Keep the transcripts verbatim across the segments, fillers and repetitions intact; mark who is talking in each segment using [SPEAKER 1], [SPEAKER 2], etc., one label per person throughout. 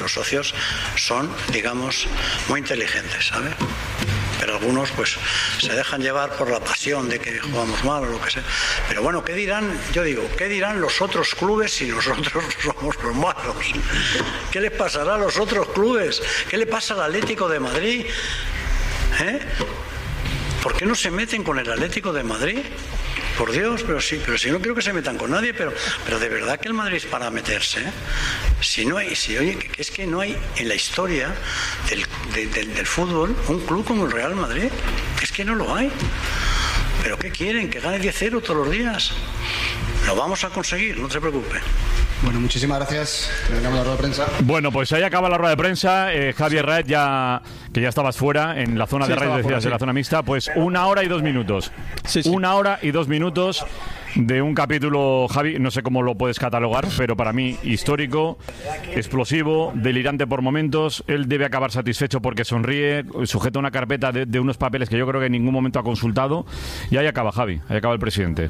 [SPEAKER 1] los socios son, digamos, muy inteligentes, ¿sabes? Pero algunos pues se dejan llevar por la pasión de que jugamos mal o lo que sea. Pero bueno, ¿qué dirán? Yo digo, ¿qué dirán los otros clubes si nosotros somos los malos? ¿Qué les pasará a los otros clubes? ¿Qué le pasa al Atlético de Madrid? ¿Eh? ¿Por qué no se meten con el Atlético de Madrid? Por Dios, pero sí, pero si no quiero que se metan con nadie, pero, pero de verdad que el Madrid es para meterse, ¿eh? Si no hay, si oye, es que no hay en la historia del, de, del, del fútbol un club como el Real Madrid, es que no lo hay. ¿Pero qué quieren? ¿Que gane diez cero todos los días? Lo vamos a conseguir, no se preocupe.
[SPEAKER 2] Bueno, muchísimas gracias. Terminamos la rueda de prensa.
[SPEAKER 3] Bueno, pues ahí acaba la rueda de prensa. Eh, Javier Raed, ya que ya estabas fuera en la zona
[SPEAKER 2] Sí,
[SPEAKER 3] de radio, decías,
[SPEAKER 2] sí.
[SPEAKER 3] en la zona mixta, pues una hora y dos minutos.
[SPEAKER 2] Sí, sí.
[SPEAKER 3] Una hora y dos minutos de un capítulo, Javi, no sé cómo lo puedes catalogar, pero para mí histórico, explosivo, delirante por momentos. Él debe acabar satisfecho porque sonríe, sujeta una carpeta de, de unos papeles que yo creo que en ningún momento ha consultado. Y ahí acaba, Javi, ahí acaba el presidente.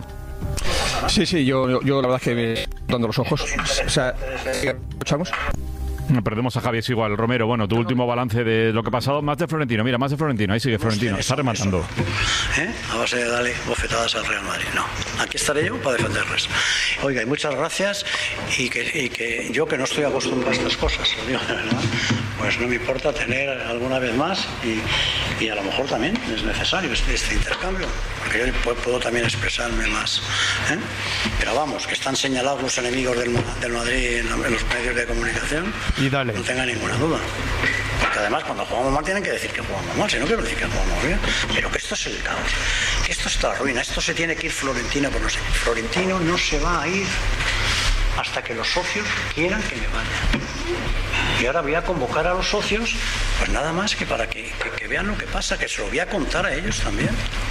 [SPEAKER 4] Sí, sí, yo, yo la verdad es que me dando los ojos. O sea, ¿escuchamos?
[SPEAKER 3] Perdemos a Javi, es igual. Romero, bueno, tu último balance de lo que ha pasado. Más de Florentino, mira, más de Florentino. Ahí sigue Florentino, está rematando.
[SPEAKER 1] ¿Eh? A base de darle bofetadas al Real Madrid. No, aquí estaré yo para defenderles. Oiga, y muchas gracias. Y que, y que yo, que no estoy acostumbrado a estas cosas, lo digo de verdad, pues no me importa tener alguna vez más. Y, y a lo mejor también es necesario este, este intercambio, porque yo puedo, puedo también expresarme más. ¿eh? Pero vamos, que están señalados los enemigos del, del Madrid en, en los medios de comunicación.
[SPEAKER 5] Y dale.
[SPEAKER 1] No tenga ninguna duda. Porque además cuando jugamos mal tienen que decir que jugamos mal, si no quiero decir que jugamos bien. Pero que esto es el caos, que esto está la ruina, esto se tiene que ir Florentino por no sé. Florentino no se va a ir hasta que los socios quieran que me vaya. Y ahora voy a convocar a los socios, pues nada más que para que, que, que vean lo que pasa, que se lo voy a contar a ellos también.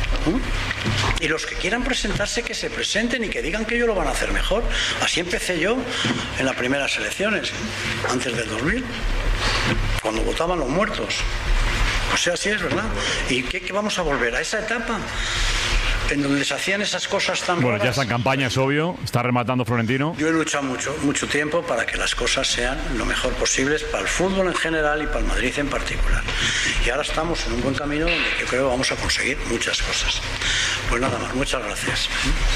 [SPEAKER 1] ¿Mm? Y los que quieran presentarse, que se presenten y que digan que ellos lo van a hacer mejor. Así empecé yo en las primeras elecciones, antes del dos mil, cuando votaban los muertos. O sea, así es, ¿verdad? ¿Y qué, qué vamos a volver? ¿A esa etapa? En donde se hacían esas cosas tan
[SPEAKER 3] Bueno,
[SPEAKER 1] raras.
[SPEAKER 3] ya está en campaña, es obvio. Está rematando Florentino.
[SPEAKER 1] Yo he luchado mucho, mucho tiempo para que las cosas sean lo mejor posibles para el fútbol en general y para el Madrid en particular. Y ahora estamos en un buen camino donde yo creo que vamos a conseguir muchas cosas. Pues nada más, muchas gracias.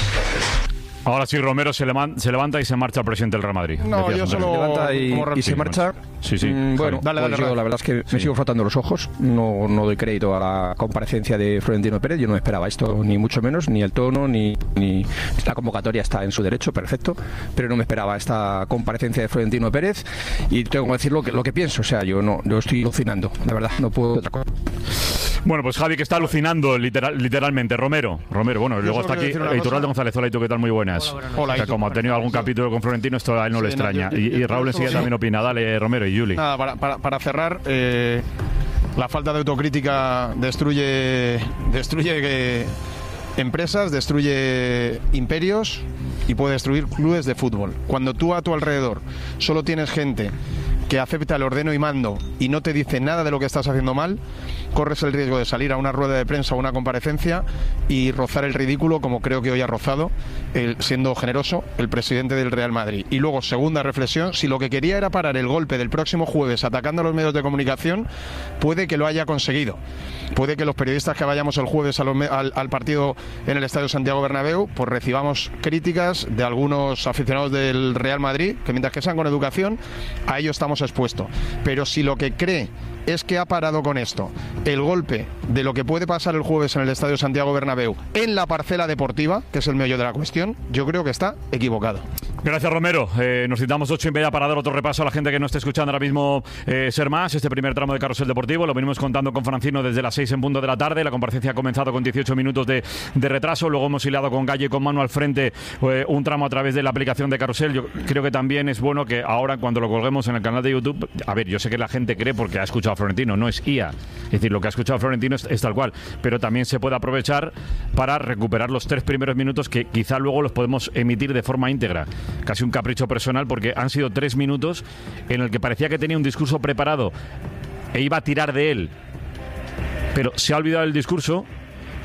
[SPEAKER 3] Ahora sí, Romero se, leman, se levanta y se marcha el presidente del Real Madrid.
[SPEAKER 5] No,
[SPEAKER 3] Decías,
[SPEAKER 5] yo
[SPEAKER 3] Andrés.
[SPEAKER 5] solo-
[SPEAKER 4] Se levanta y,
[SPEAKER 5] como
[SPEAKER 4] y se marcha.
[SPEAKER 3] Sí, sí.
[SPEAKER 4] Mm, bueno,
[SPEAKER 5] Dale, dale,
[SPEAKER 4] pues yo
[SPEAKER 5] Rafa.
[SPEAKER 4] la verdad es que me sigo frotando los ojos. No, no doy crédito a la comparecencia de Florentino Pérez. Yo no esperaba esto, ni mucho menos, ni el tono, ni, ni la convocatoria está en su derecho, perfecto. Pero no me esperaba esta comparecencia de Florentino Pérez. Y tengo que decir lo que, lo que pienso. O sea, yo no, yo estoy alucinando. La verdad, no puedo otra cosa.
[SPEAKER 3] Bueno, pues Javi, que está alucinando literal, literalmente. Romero, Romero, bueno, luego
[SPEAKER 5] solo
[SPEAKER 3] está
[SPEAKER 5] quiero
[SPEAKER 3] aquí
[SPEAKER 5] decir una
[SPEAKER 3] Editorial
[SPEAKER 5] cosa.
[SPEAKER 3] de González. Hola, ¿y tú qué tal? Muy buenas.
[SPEAKER 5] Hola,
[SPEAKER 3] Que
[SPEAKER 5] Itu.
[SPEAKER 3] como ha tenido algún capítulo con Florentino, esto a él no le
[SPEAKER 5] Sí, no,
[SPEAKER 3] extraña.
[SPEAKER 5] yo-
[SPEAKER 3] y, y
[SPEAKER 5] yo-
[SPEAKER 3] Raúl
[SPEAKER 5] yo-
[SPEAKER 3] enseguida
[SPEAKER 5] sí.
[SPEAKER 3] también opina. Dale, Romero y Juli.
[SPEAKER 5] Nada, para, para, para cerrar, eh, la falta de autocrítica destruye, destruye eh, empresas, destruye imperios y puede destruir clubes de fútbol. Cuando tú a tu alrededor solo tienes gente que acepta el ordeno y mando y no te dice nada de lo que estás haciendo mal, corres el riesgo de salir a una rueda de prensa o una comparecencia y rozar el ridículo, como creo que hoy ha rozado, el, siendo generoso, el presidente del Real Madrid. Y luego, segunda reflexión, si lo que quería era parar el golpe del próximo jueves atacando a los medios de comunicación, puede que lo haya conseguido. Puede que los periodistas que vayamos el jueves a los me- al, al partido en el Estadio Santiago Bernabéu, pues recibamos críticas de algunos aficionados del Real Madrid, que mientras que sean con educación, a ello estamos expuestos. Pero si lo que cree es que ha parado con esto el golpe de lo que puede pasar el jueves en el Estadio Santiago Bernabéu en la parcela deportiva, que es el meollo de la cuestión, yo creo que está equivocado.
[SPEAKER 3] Gracias, Romero. Eh, nos citamos ocho y media para dar otro repaso a la gente que no esté escuchando ahora mismo eh, Ser Más, este primer tramo de Carrusel Deportivo. Lo venimos contando con Francino desde las seis en punto de la tarde. La comparecencia ha comenzado con dieciocho minutos de, de retraso. Luego hemos hilado con Galle y con Manu al frente eh, un tramo a través de la aplicación de Carrusel. Yo creo que también es bueno que ahora, cuando lo colguemos en el canal de YouTube, a ver, yo sé que la gente cree porque ha escuchado a Florentino, no es I A. Es decir, lo que ha escuchado Florentino es, es tal cual. Pero también se puede aprovechar para recuperar los tres primeros minutos que quizá luego los podemos emitir de forma íntegra. Casi un capricho personal, porque han sido tres minutos en el que parecía que tenía un discurso preparado e iba a tirar de él, pero se ha olvidado el discurso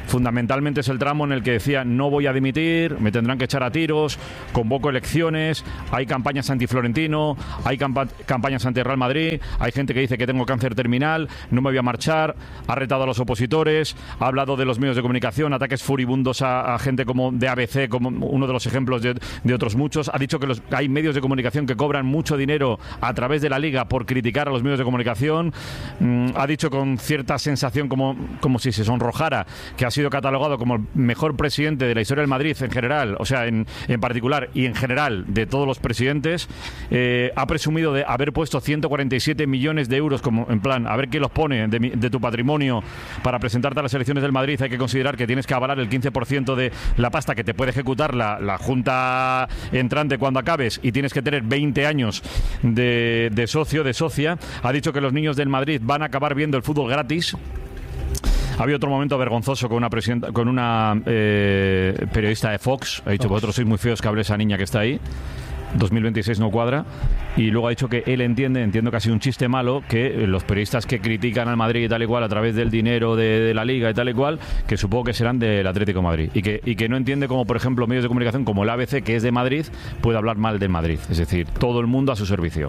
[SPEAKER 3] fundamentalmente es el tramo en el que decía no voy a dimitir, me tendrán que echar a tiros, convoco elecciones, hay campañas anti-Florentino, hay campa campañas anti-Real Madrid, hay gente que dice que tengo cáncer terminal, no me voy a marchar, ha retado a los opositores, ha hablado de los medios de comunicación, ataques furibundos a, a gente como de A B C, como uno de los ejemplos de, de otros muchos, ha dicho que los, hay medios de comunicación que cobran mucho dinero a través de la Liga por criticar a los medios de comunicación, mm, ha dicho con cierta sensación como, como si se sonrojara que ha sido catalogado como el mejor presidente de la historia del Madrid en general, o sea, en, en particular y en general de todos los presidentes. Eh, ha presumido de haber puesto ciento cuarenta y siete millones de euros como en plan, a ver qué los pone de, de tu patrimonio para presentarte a las elecciones del Madrid. Hay que considerar que tienes que avalar el quince por ciento de la pasta que te puede ejecutar la, la Junta entrante cuando acabes, y tienes que tener veinte años de, de socio, de socia. Ha dicho que los niños del Madrid van a acabar viendo el fútbol gratis. Había otro momento vergonzoso con una presidenta, con una eh, periodista de Fox. Ha dicho, vosotros sois muy feos que hable esa niña que está ahí. dos mil veintiséis no cuadra. Y luego ha dicho que él entiende, entiendo que ha sido un chiste malo, que los periodistas que critican al Madrid y tal y cual a través del dinero de, de la Liga y tal y cual, que supongo que serán del Atlético de Madrid. Y que, y que no entiende cómo, por ejemplo, medios de comunicación como el A B C, que es de Madrid, puede hablar mal del Madrid. Es decir, todo el mundo a su servicio.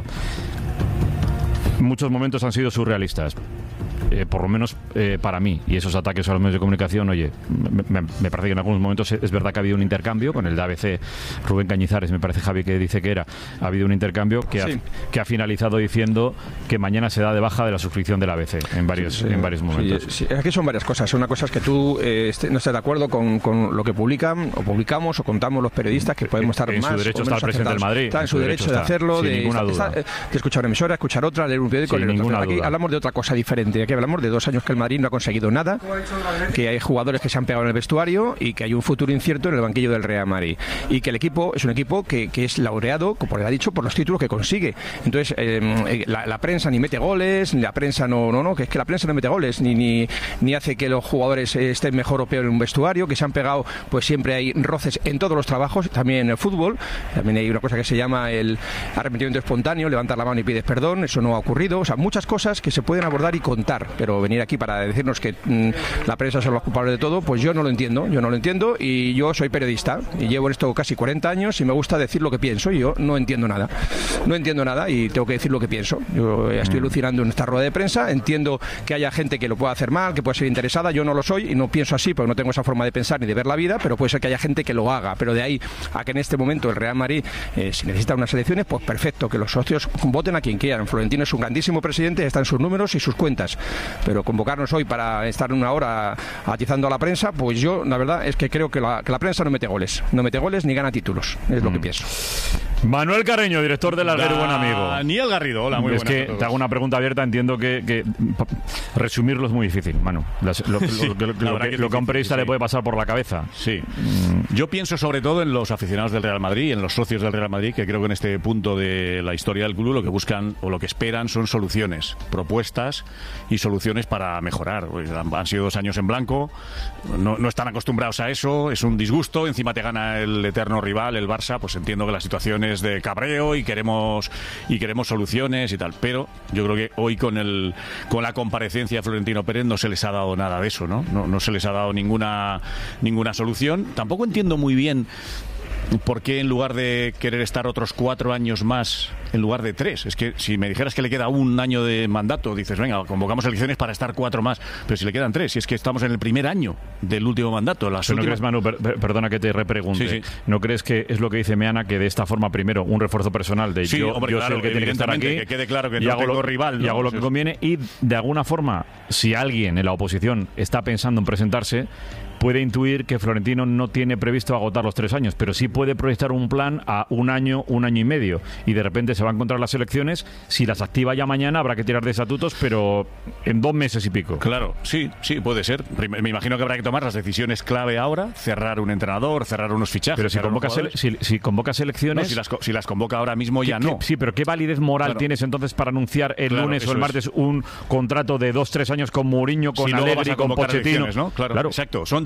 [SPEAKER 3] Muchos momentos han sido surrealistas. Eh, por lo menos eh, para mí, y esos ataques a los medios de comunicación, oye, me, me, me parece que en algunos momentos es verdad que ha habido un intercambio con el de A B C, Rubén Cañizares, me parece, Javi, que dice que era, ha habido un intercambio que, sí. ha, que ha finalizado diciendo que mañana se da de baja de la suscripción del A B C en varios, sí, sí, en varios momentos.
[SPEAKER 4] Sí, sí. Aquí son varias cosas. Una cosa es que tú eh, esté, no estés de acuerdo con, con lo que publican o publicamos o contamos los periodistas, que podemos estar
[SPEAKER 3] en
[SPEAKER 4] más
[SPEAKER 3] su derecho
[SPEAKER 4] o
[SPEAKER 3] está el presidente del Madrid,
[SPEAKER 4] está en su derecho, derecho de hacerlo,
[SPEAKER 3] sin
[SPEAKER 4] de,
[SPEAKER 3] ninguna
[SPEAKER 4] está,
[SPEAKER 3] duda.
[SPEAKER 4] Está, de escuchar una emisora, escuchar otra, leer un periódico,
[SPEAKER 3] sin
[SPEAKER 4] leer
[SPEAKER 3] ninguna
[SPEAKER 4] otra. Aquí
[SPEAKER 3] duda.
[SPEAKER 4] hablamos de otra cosa diferente. Aquí hablamos de dos años que el Madrid no ha conseguido nada, que hay jugadores que se han pegado en el vestuario y que hay un futuro incierto en el banquillo del Real Madrid, y que el equipo es un equipo que, que es laureado, como le ha dicho, por los títulos que consigue. Entonces eh, la, la prensa ni mete goles, ni la prensa no, no, no, que es que la prensa no mete goles, ni, ni, ni hace que los jugadores estén mejor o peor en un vestuario, que se han pegado, pues siempre hay roces en todos los trabajos, también en el fútbol. También hay una cosa que se llama el arrepentimiento espontáneo, levantar la mano y pides perdón, eso no ha ocurrido. O sea, muchas cosas que se pueden abordar y contar, pero venir aquí para decirnos que mmm, la prensa son los culpables de todo, pues yo no lo entiendo, yo no lo entiendo, y yo soy periodista y llevo en esto casi cuarenta años y me gusta decir lo que pienso, y yo no entiendo nada, no entiendo nada y tengo que decir lo que pienso. Yo estoy alucinando en esta rueda de prensa, entiendo que haya gente que lo pueda hacer mal, que pueda ser interesada, yo no lo soy y no pienso así porque no tengo esa forma de pensar ni de ver la vida, pero puede ser que haya gente que lo haga, pero de ahí a que en este momento el Real Madrid, eh, si necesita unas elecciones, pues perfecto, que los socios voten a quien quieran. Florentino es un grandísimo presidente, están sus números y sus cuentas, pero convocarnos hoy para estar una hora atizando a la prensa, pues yo la verdad es que creo que la, que la prensa no mete goles, no mete goles ni gana títulos, es mm. lo que pienso.
[SPEAKER 3] Manuel Carreño, director del Alguero, buen amigo.
[SPEAKER 6] Daniel Garrido, hola, muy
[SPEAKER 3] buenas. Es que te hago una pregunta abierta, entiendo que, que resumirlo es muy difícil, Manu. Las, lo, sí, lo, lo, lo, lo, que, que, lo que a un periodista sí. le puede pasar por la cabeza.
[SPEAKER 6] Sí. Mm. Yo pienso sobre todo en los aficionados del Real Madrid, en los socios del Real Madrid, que creo que en este punto de la historia del club lo que buscan o lo que esperan son soluciones, propuestas y soluciones para mejorar. Han sido dos años en blanco, no, no están acostumbrados a eso, es un disgusto, encima te gana el eterno rival, el Barça, pues entiendo que la situación es de cabreo y queremos y queremos soluciones y tal, pero yo creo que hoy con el con la comparecencia de Florentino Pérez no se les ha dado nada de eso, ¿no? No, no se les ha dado ninguna ninguna solución. Tampoco entiendo muy bien ¿por qué en lugar de querer estar otros cuatro años más, en lugar de tres? Es que si me dijeras que le queda un año de mandato, dices, venga, convocamos elecciones para estar cuatro más. Pero si le quedan tres, si es que estamos en el primer año del último mandato. Las
[SPEAKER 3] ¿No
[SPEAKER 6] últimas...
[SPEAKER 3] crees, Manu, per, per, perdona que te repregunte, sí, sí. ¿no crees que es lo que dice Meana, que de esta forma, primero, un refuerzo personal de
[SPEAKER 6] sí,
[SPEAKER 3] yo,
[SPEAKER 6] hombre,
[SPEAKER 3] yo
[SPEAKER 6] claro,
[SPEAKER 3] soy el que tiene que estar aquí,
[SPEAKER 6] que quede claro que
[SPEAKER 3] y
[SPEAKER 6] no
[SPEAKER 3] hago
[SPEAKER 6] tengo
[SPEAKER 3] lo,
[SPEAKER 6] rival, ¿no?
[SPEAKER 3] y hago lo que conviene, y de alguna forma, si alguien en la oposición está pensando en presentarse, puede intuir que Florentino no tiene previsto agotar los tres años, pero sí puede proyectar un plan a un año, un año y medio, y de repente se va a encontrar las elecciones. Si las activa ya mañana habrá que tirar de estatutos, pero en dos meses y pico.
[SPEAKER 6] Claro, sí, sí, puede ser. Me imagino que habrá que tomar las decisiones clave ahora, cerrar un entrenador, cerrar unos fichajes.
[SPEAKER 3] Pero si convocas, ele si, si convocas elecciones...
[SPEAKER 6] No, si, las, si las convoca ahora mismo ya no.
[SPEAKER 3] ¿Qué, sí, pero ¿qué validez moral claro. tienes entonces para anunciar el claro, lunes o el martes es. un contrato de dos, tres años con Mourinho, con si Allegri, con Pochettino?
[SPEAKER 6] ¿No? Claro, claro, exacto. Son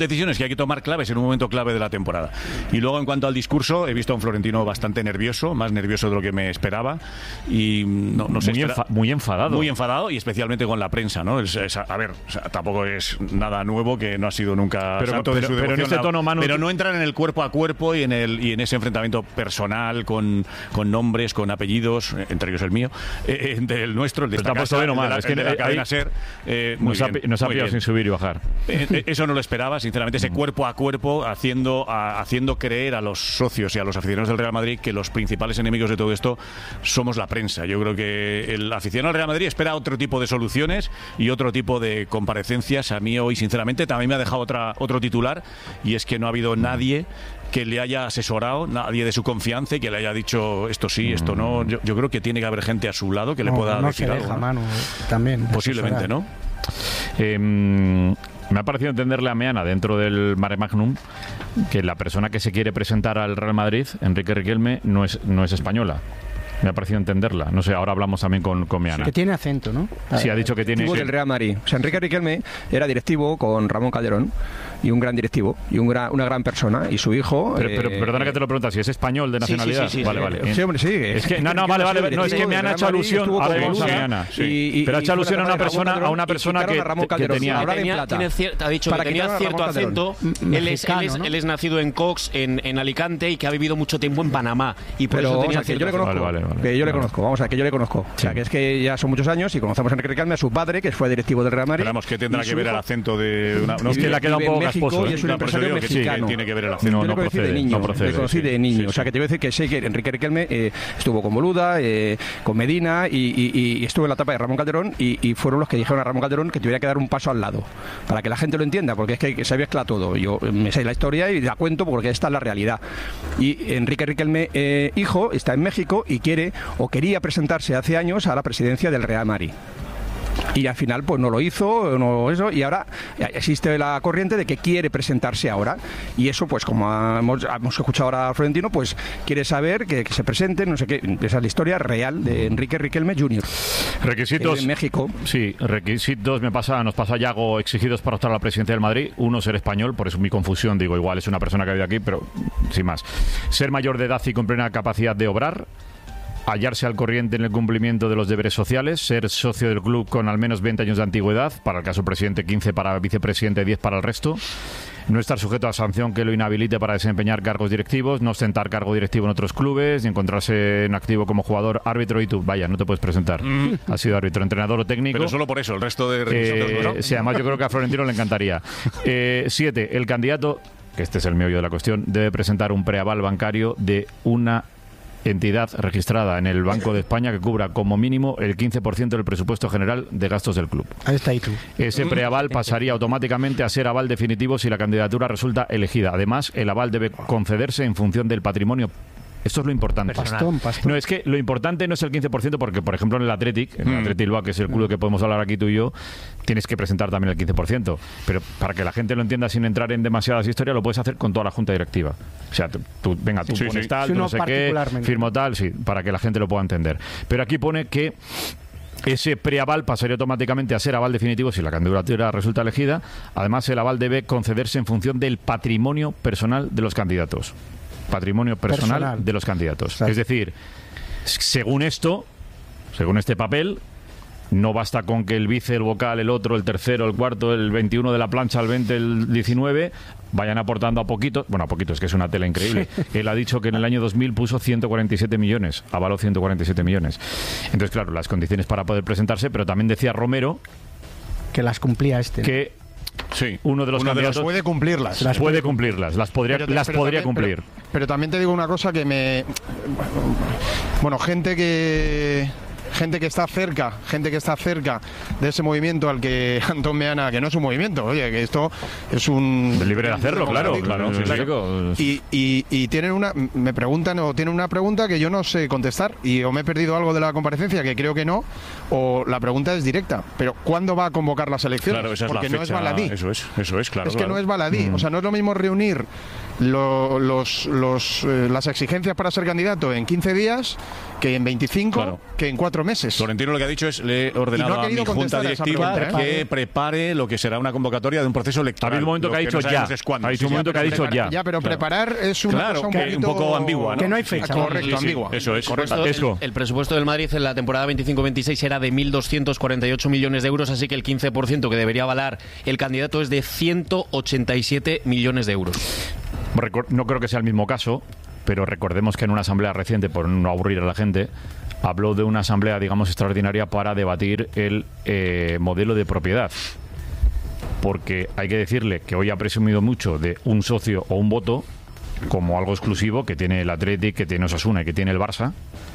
[SPEAKER 6] decisiones que hay que tomar claves en un momento clave de la temporada. Y luego, en cuanto al discurso, he visto a un Florentino bastante nervioso, más nervioso de lo que me esperaba. Y no, no sé,
[SPEAKER 3] muy, enfa muy enfadado.
[SPEAKER 6] Muy enfadado, y especialmente con la prensa, ¿no? Es, es, a ver, o sea, tampoco es nada nuevo, que no ha sido nunca
[SPEAKER 3] pero,
[SPEAKER 6] santo
[SPEAKER 3] pero,
[SPEAKER 6] de su
[SPEAKER 3] pero en este tono, Manu,
[SPEAKER 6] pero no entran en el cuerpo a cuerpo y en el y en ese enfrentamiento personal con, con nombres, con apellidos, entre ellos el mío, eh, del nuestro, el de esta casa, el de la, es que el de la cadena SER. Eh, muy
[SPEAKER 3] nos
[SPEAKER 6] bien,
[SPEAKER 3] ha, nos ha
[SPEAKER 6] muy
[SPEAKER 3] pillado
[SPEAKER 6] bien.
[SPEAKER 3] sin subir y bajar.
[SPEAKER 6] Eh, eso no lo esperaba, sinceramente, ese cuerpo a cuerpo, haciendo, a, haciendo creer a los socios y a los aficionados del Real Madrid que los principales enemigos de todo esto somos la prensa. Yo creo que el aficionado del Real Madrid espera otro tipo de soluciones y otro tipo de comparecencias. A mí hoy, sinceramente, también me ha dejado otra, otro titular, y es que no ha habido nadie que le haya asesorado, nadie de su confianza, y que le haya dicho esto sí, esto no. Yo, yo creo que tiene que haber gente a su lado que
[SPEAKER 7] no,
[SPEAKER 6] le pueda
[SPEAKER 7] no
[SPEAKER 6] decir
[SPEAKER 7] se
[SPEAKER 6] algo.
[SPEAKER 7] deja,
[SPEAKER 6] ¿no?
[SPEAKER 7] Manu, también.
[SPEAKER 6] Posiblemente,
[SPEAKER 7] asesorar.
[SPEAKER 6] ¿no?
[SPEAKER 3] Eh, me ha parecido entenderle a Meana, dentro del Mare Magnum, que la persona que se quiere presentar al Real Madrid, Enrique Riquelme, no es, no es española. Me ha parecido entenderla. No sé, ahora hablamos también con, con Meana.
[SPEAKER 7] Que tiene acento, ¿no?
[SPEAKER 3] Sí, ha dicho que tiene...
[SPEAKER 4] Directivo del Real Madrid. O sea, Enrique Riquelme era directivo con Ramón Calderón, y un gran directivo, y un gran, una gran persona, y su hijo...
[SPEAKER 3] Pero, pero
[SPEAKER 4] eh,
[SPEAKER 3] perdona que te lo preguntas, si es español de nacionalidad.
[SPEAKER 4] Sí, sí, sí,
[SPEAKER 3] vale,
[SPEAKER 4] sí,
[SPEAKER 3] vale.
[SPEAKER 4] sí, hombre, sí.
[SPEAKER 3] Es que, no, no, vale, vale. No, es que me han hecho alusión... Ahora vamos a Meana.
[SPEAKER 4] Sí.
[SPEAKER 3] Pero ha hecho alusión a una persona, a una persona que, que tenía...
[SPEAKER 8] tenía tiene cier, ha dicho
[SPEAKER 4] Para
[SPEAKER 8] que tenía cierto acento. Él es, él, es, ¿no? él es nacido en Cox, en, en Alicante, y que ha vivido mucho tiempo en Panamá. Y por
[SPEAKER 4] pero
[SPEAKER 8] eso tenía
[SPEAKER 4] vamos a, que yo le
[SPEAKER 8] cierto
[SPEAKER 4] conozco.
[SPEAKER 3] Vale, vale, vale.
[SPEAKER 4] Que yo le
[SPEAKER 3] Vale.
[SPEAKER 4] conozco. Vamos a que yo le conozco. O sea, que es que ya son muchos años y conocemos a Enrique Riquelme, a su padre, que fue directivo del Real Madrid.
[SPEAKER 6] Esperamos que tendrá
[SPEAKER 4] y
[SPEAKER 6] que
[SPEAKER 4] su
[SPEAKER 6] ver
[SPEAKER 4] hijo-
[SPEAKER 6] el acento de una...
[SPEAKER 3] No, es que le ha quedado un
[SPEAKER 4] vive
[SPEAKER 3] poco
[SPEAKER 4] en México
[SPEAKER 3] casposo.
[SPEAKER 4] y es un
[SPEAKER 6] No, por eso
[SPEAKER 4] empresario
[SPEAKER 6] digo que sí, que
[SPEAKER 4] mexicano.
[SPEAKER 6] tiene que ver el acento.
[SPEAKER 3] No,
[SPEAKER 4] Yo
[SPEAKER 3] no
[SPEAKER 4] le conocí
[SPEAKER 3] procede,
[SPEAKER 4] de niño,
[SPEAKER 3] no procede,
[SPEAKER 4] le conocí
[SPEAKER 6] sí,
[SPEAKER 4] de niño.
[SPEAKER 6] sí,
[SPEAKER 4] o sea,
[SPEAKER 6] sí.
[SPEAKER 4] que te voy a decir que sé que Enrique Riquelme eh, estuvo con Boluda, eh, con Medina, y, y, y estuvo en la etapa de Ramón Calderón, y, y fueron los que dijeron a Ramón Calderón que tuviera que dar un paso al lado, para que la gente lo entienda, porque es que, que se mezcla todo. Yo me sé la historia y la cuento porque esta es la realidad. Y Enrique Riquelme, eh, hijo, está en México y quiere, o quería presentarse hace años a la presidencia del Real Madrid. Y al final pues no lo hizo, no eso, y ahora existe la corriente de que quiere presentarse ahora, y eso pues como hemos, hemos escuchado ahora a Florentino, pues quiere saber que, que se presente, no sé qué. Esa es la historia real de Enrique Riquelme junior
[SPEAKER 3] Requisitos
[SPEAKER 4] en México.
[SPEAKER 3] Sí, requisitos me pasa, nos pasa Yago, exigidos para optar a la presidencia del Madrid. Uno, ser español, por eso mi confusión, digo, igual es una persona que vive aquí, pero sin más. Ser mayor de edad y con plena capacidad de obrar. Hallarse al corriente en el cumplimiento de los deberes sociales, ser socio del club con al menos veinte años de antigüedad, para el caso presidente quince, para vicepresidente diez para el resto, no estar sujeto a sanción que lo inhabilite para desempeñar cargos directivos, no ostentar cargo directivo en otros clubes, ni encontrarse en activo como jugador, árbitro, y tú, vaya, no te puedes presentar. Mm. Has sido árbitro, entrenador o técnico.
[SPEAKER 6] Pero solo por eso, el resto de requisitos
[SPEAKER 3] Eh,
[SPEAKER 6] no.
[SPEAKER 3] sí, además yo creo que a Florentino le encantaría. Eh, siete, el candidato, que este es el meollo de la cuestión, debe presentar un preaval bancario de una entidad registrada en el Banco de España que cubra como mínimo el quince por ciento del presupuesto general de gastos del club.
[SPEAKER 7] Ahí está ahí tú.
[SPEAKER 3] Ese preaval pasaría automáticamente a ser aval definitivo si la candidatura resulta elegida. Además, el aval debe concederse en función del patrimonio. Esto es lo importante.
[SPEAKER 7] Pastón, pastón.
[SPEAKER 3] No, es que lo importante no es el quince por ciento, porque, por ejemplo, en el Athletic, en el Athletic Bilbao, que es el club que podemos hablar aquí tú y yo, tienes que presentar también el quince por ciento. Pero para que la gente lo entienda sin entrar en demasiadas historias, lo puedes hacer con toda la junta directiva. O sea, tú, tú venga, tú
[SPEAKER 6] Sí,
[SPEAKER 3] pones
[SPEAKER 6] sí.
[SPEAKER 3] tal,
[SPEAKER 7] Sí,
[SPEAKER 3] tú no
[SPEAKER 7] uno
[SPEAKER 3] sé qué,
[SPEAKER 7] particularmente.
[SPEAKER 3] firmo tal, sí, para que la gente lo pueda entender. Pero aquí pone que ese preaval pasaría automáticamente a ser aval definitivo si la candidatura resulta elegida. Además, el aval debe concederse en función del patrimonio personal de los candidatos. Patrimonio personal,
[SPEAKER 7] Personal.
[SPEAKER 3] de los candidatos.
[SPEAKER 7] Exacto.
[SPEAKER 3] Es decir, según esto, según este papel, no basta con que el vice, el vocal, el otro, el tercero, el cuarto, el veintiuno de la plancha, el veinte, el diecinueve, vayan aportando a poquito. Bueno, a poquito, es que es una tela increíble. Él ha dicho que en el año dos mil puso ciento cuarenta y siete millones, avaló ciento cuarenta y siete millones. Entonces, claro, las condiciones para poder presentarse, pero también decía Romero
[SPEAKER 7] Que las cumplía este.
[SPEAKER 3] que
[SPEAKER 6] Sí.
[SPEAKER 3] uno de los
[SPEAKER 6] Uno de los
[SPEAKER 3] candidatos
[SPEAKER 5] Puede cumplirlas.
[SPEAKER 7] Las
[SPEAKER 3] puede cumplirlas, las podría,
[SPEAKER 5] Pero te-
[SPEAKER 3] las
[SPEAKER 5] pero
[SPEAKER 3] podría
[SPEAKER 5] también-
[SPEAKER 3] cumplir.
[SPEAKER 5] Pero, pero también te digo una cosa que me... Bueno, gente que... Gente que está cerca, gente que está cerca de ese movimiento al que Antón Meana, que no es un movimiento, oye, que esto es un...
[SPEAKER 3] Libre de hacerlo, claro, claro,
[SPEAKER 6] sí,
[SPEAKER 3] sí,
[SPEAKER 6] claro.
[SPEAKER 3] sí.
[SPEAKER 5] Y, y, y tienen una, me preguntan o tienen una pregunta que yo no sé contestar, y o me he perdido algo de la comparecencia, que creo que no, o la pregunta es directa, pero ¿cuándo va a convocar las elecciones?
[SPEAKER 6] Claro, esa es
[SPEAKER 5] Porque
[SPEAKER 6] la
[SPEAKER 5] no es
[SPEAKER 6] fecha.
[SPEAKER 5] baladí.
[SPEAKER 6] Eso es, eso es, claro.
[SPEAKER 5] Es que
[SPEAKER 6] claro.
[SPEAKER 5] no es baladí, o sea, no es lo mismo reunir lo- los, los, eh, las exigencias para ser candidato en quince días que en veinticinco,
[SPEAKER 6] Claro.
[SPEAKER 5] que en cuatro meses.
[SPEAKER 6] Florentino lo que ha dicho es, le he ordenado
[SPEAKER 5] no ha
[SPEAKER 6] a mi junta directiva
[SPEAKER 5] pregunta,
[SPEAKER 6] que prepare lo que será una convocatoria de un proceso electoral.
[SPEAKER 3] Ha habido un momento que ha dicho
[SPEAKER 6] no
[SPEAKER 3] ya.
[SPEAKER 6] es cuándo.
[SPEAKER 3] Ha habido
[SPEAKER 6] Sí,
[SPEAKER 3] un momento que ha dicho ya.
[SPEAKER 5] Ya, pero
[SPEAKER 6] Claro.
[SPEAKER 5] preparar es una
[SPEAKER 6] Claro,
[SPEAKER 5] cosa un,
[SPEAKER 6] que
[SPEAKER 5] poquito,
[SPEAKER 6] un poco ambigua, ¿no?
[SPEAKER 7] Que no hay fecha.
[SPEAKER 5] Correcto,
[SPEAKER 6] Sí, sí,
[SPEAKER 5] ambigua.
[SPEAKER 6] eso es.
[SPEAKER 8] Correcto. El, el presupuesto del Madrid en la temporada veinticinco veintiséis era de mil doscientos cuarenta y ocho millones de euros, así que el quince por ciento que debería avalar el candidato es de ciento ochenta y siete millones de euros.
[SPEAKER 3] No creo que sea el mismo caso, pero recordemos que en una asamblea reciente, por no aburrir a la gente, habló de una asamblea, digamos, extraordinaria para debatir el eh, modelo de propiedad. Porque hay que decirle que hoy ha presumido mucho de un socio o un voto como algo exclusivo que tiene el Athletic, que tiene Osasuna y que tiene el Barça,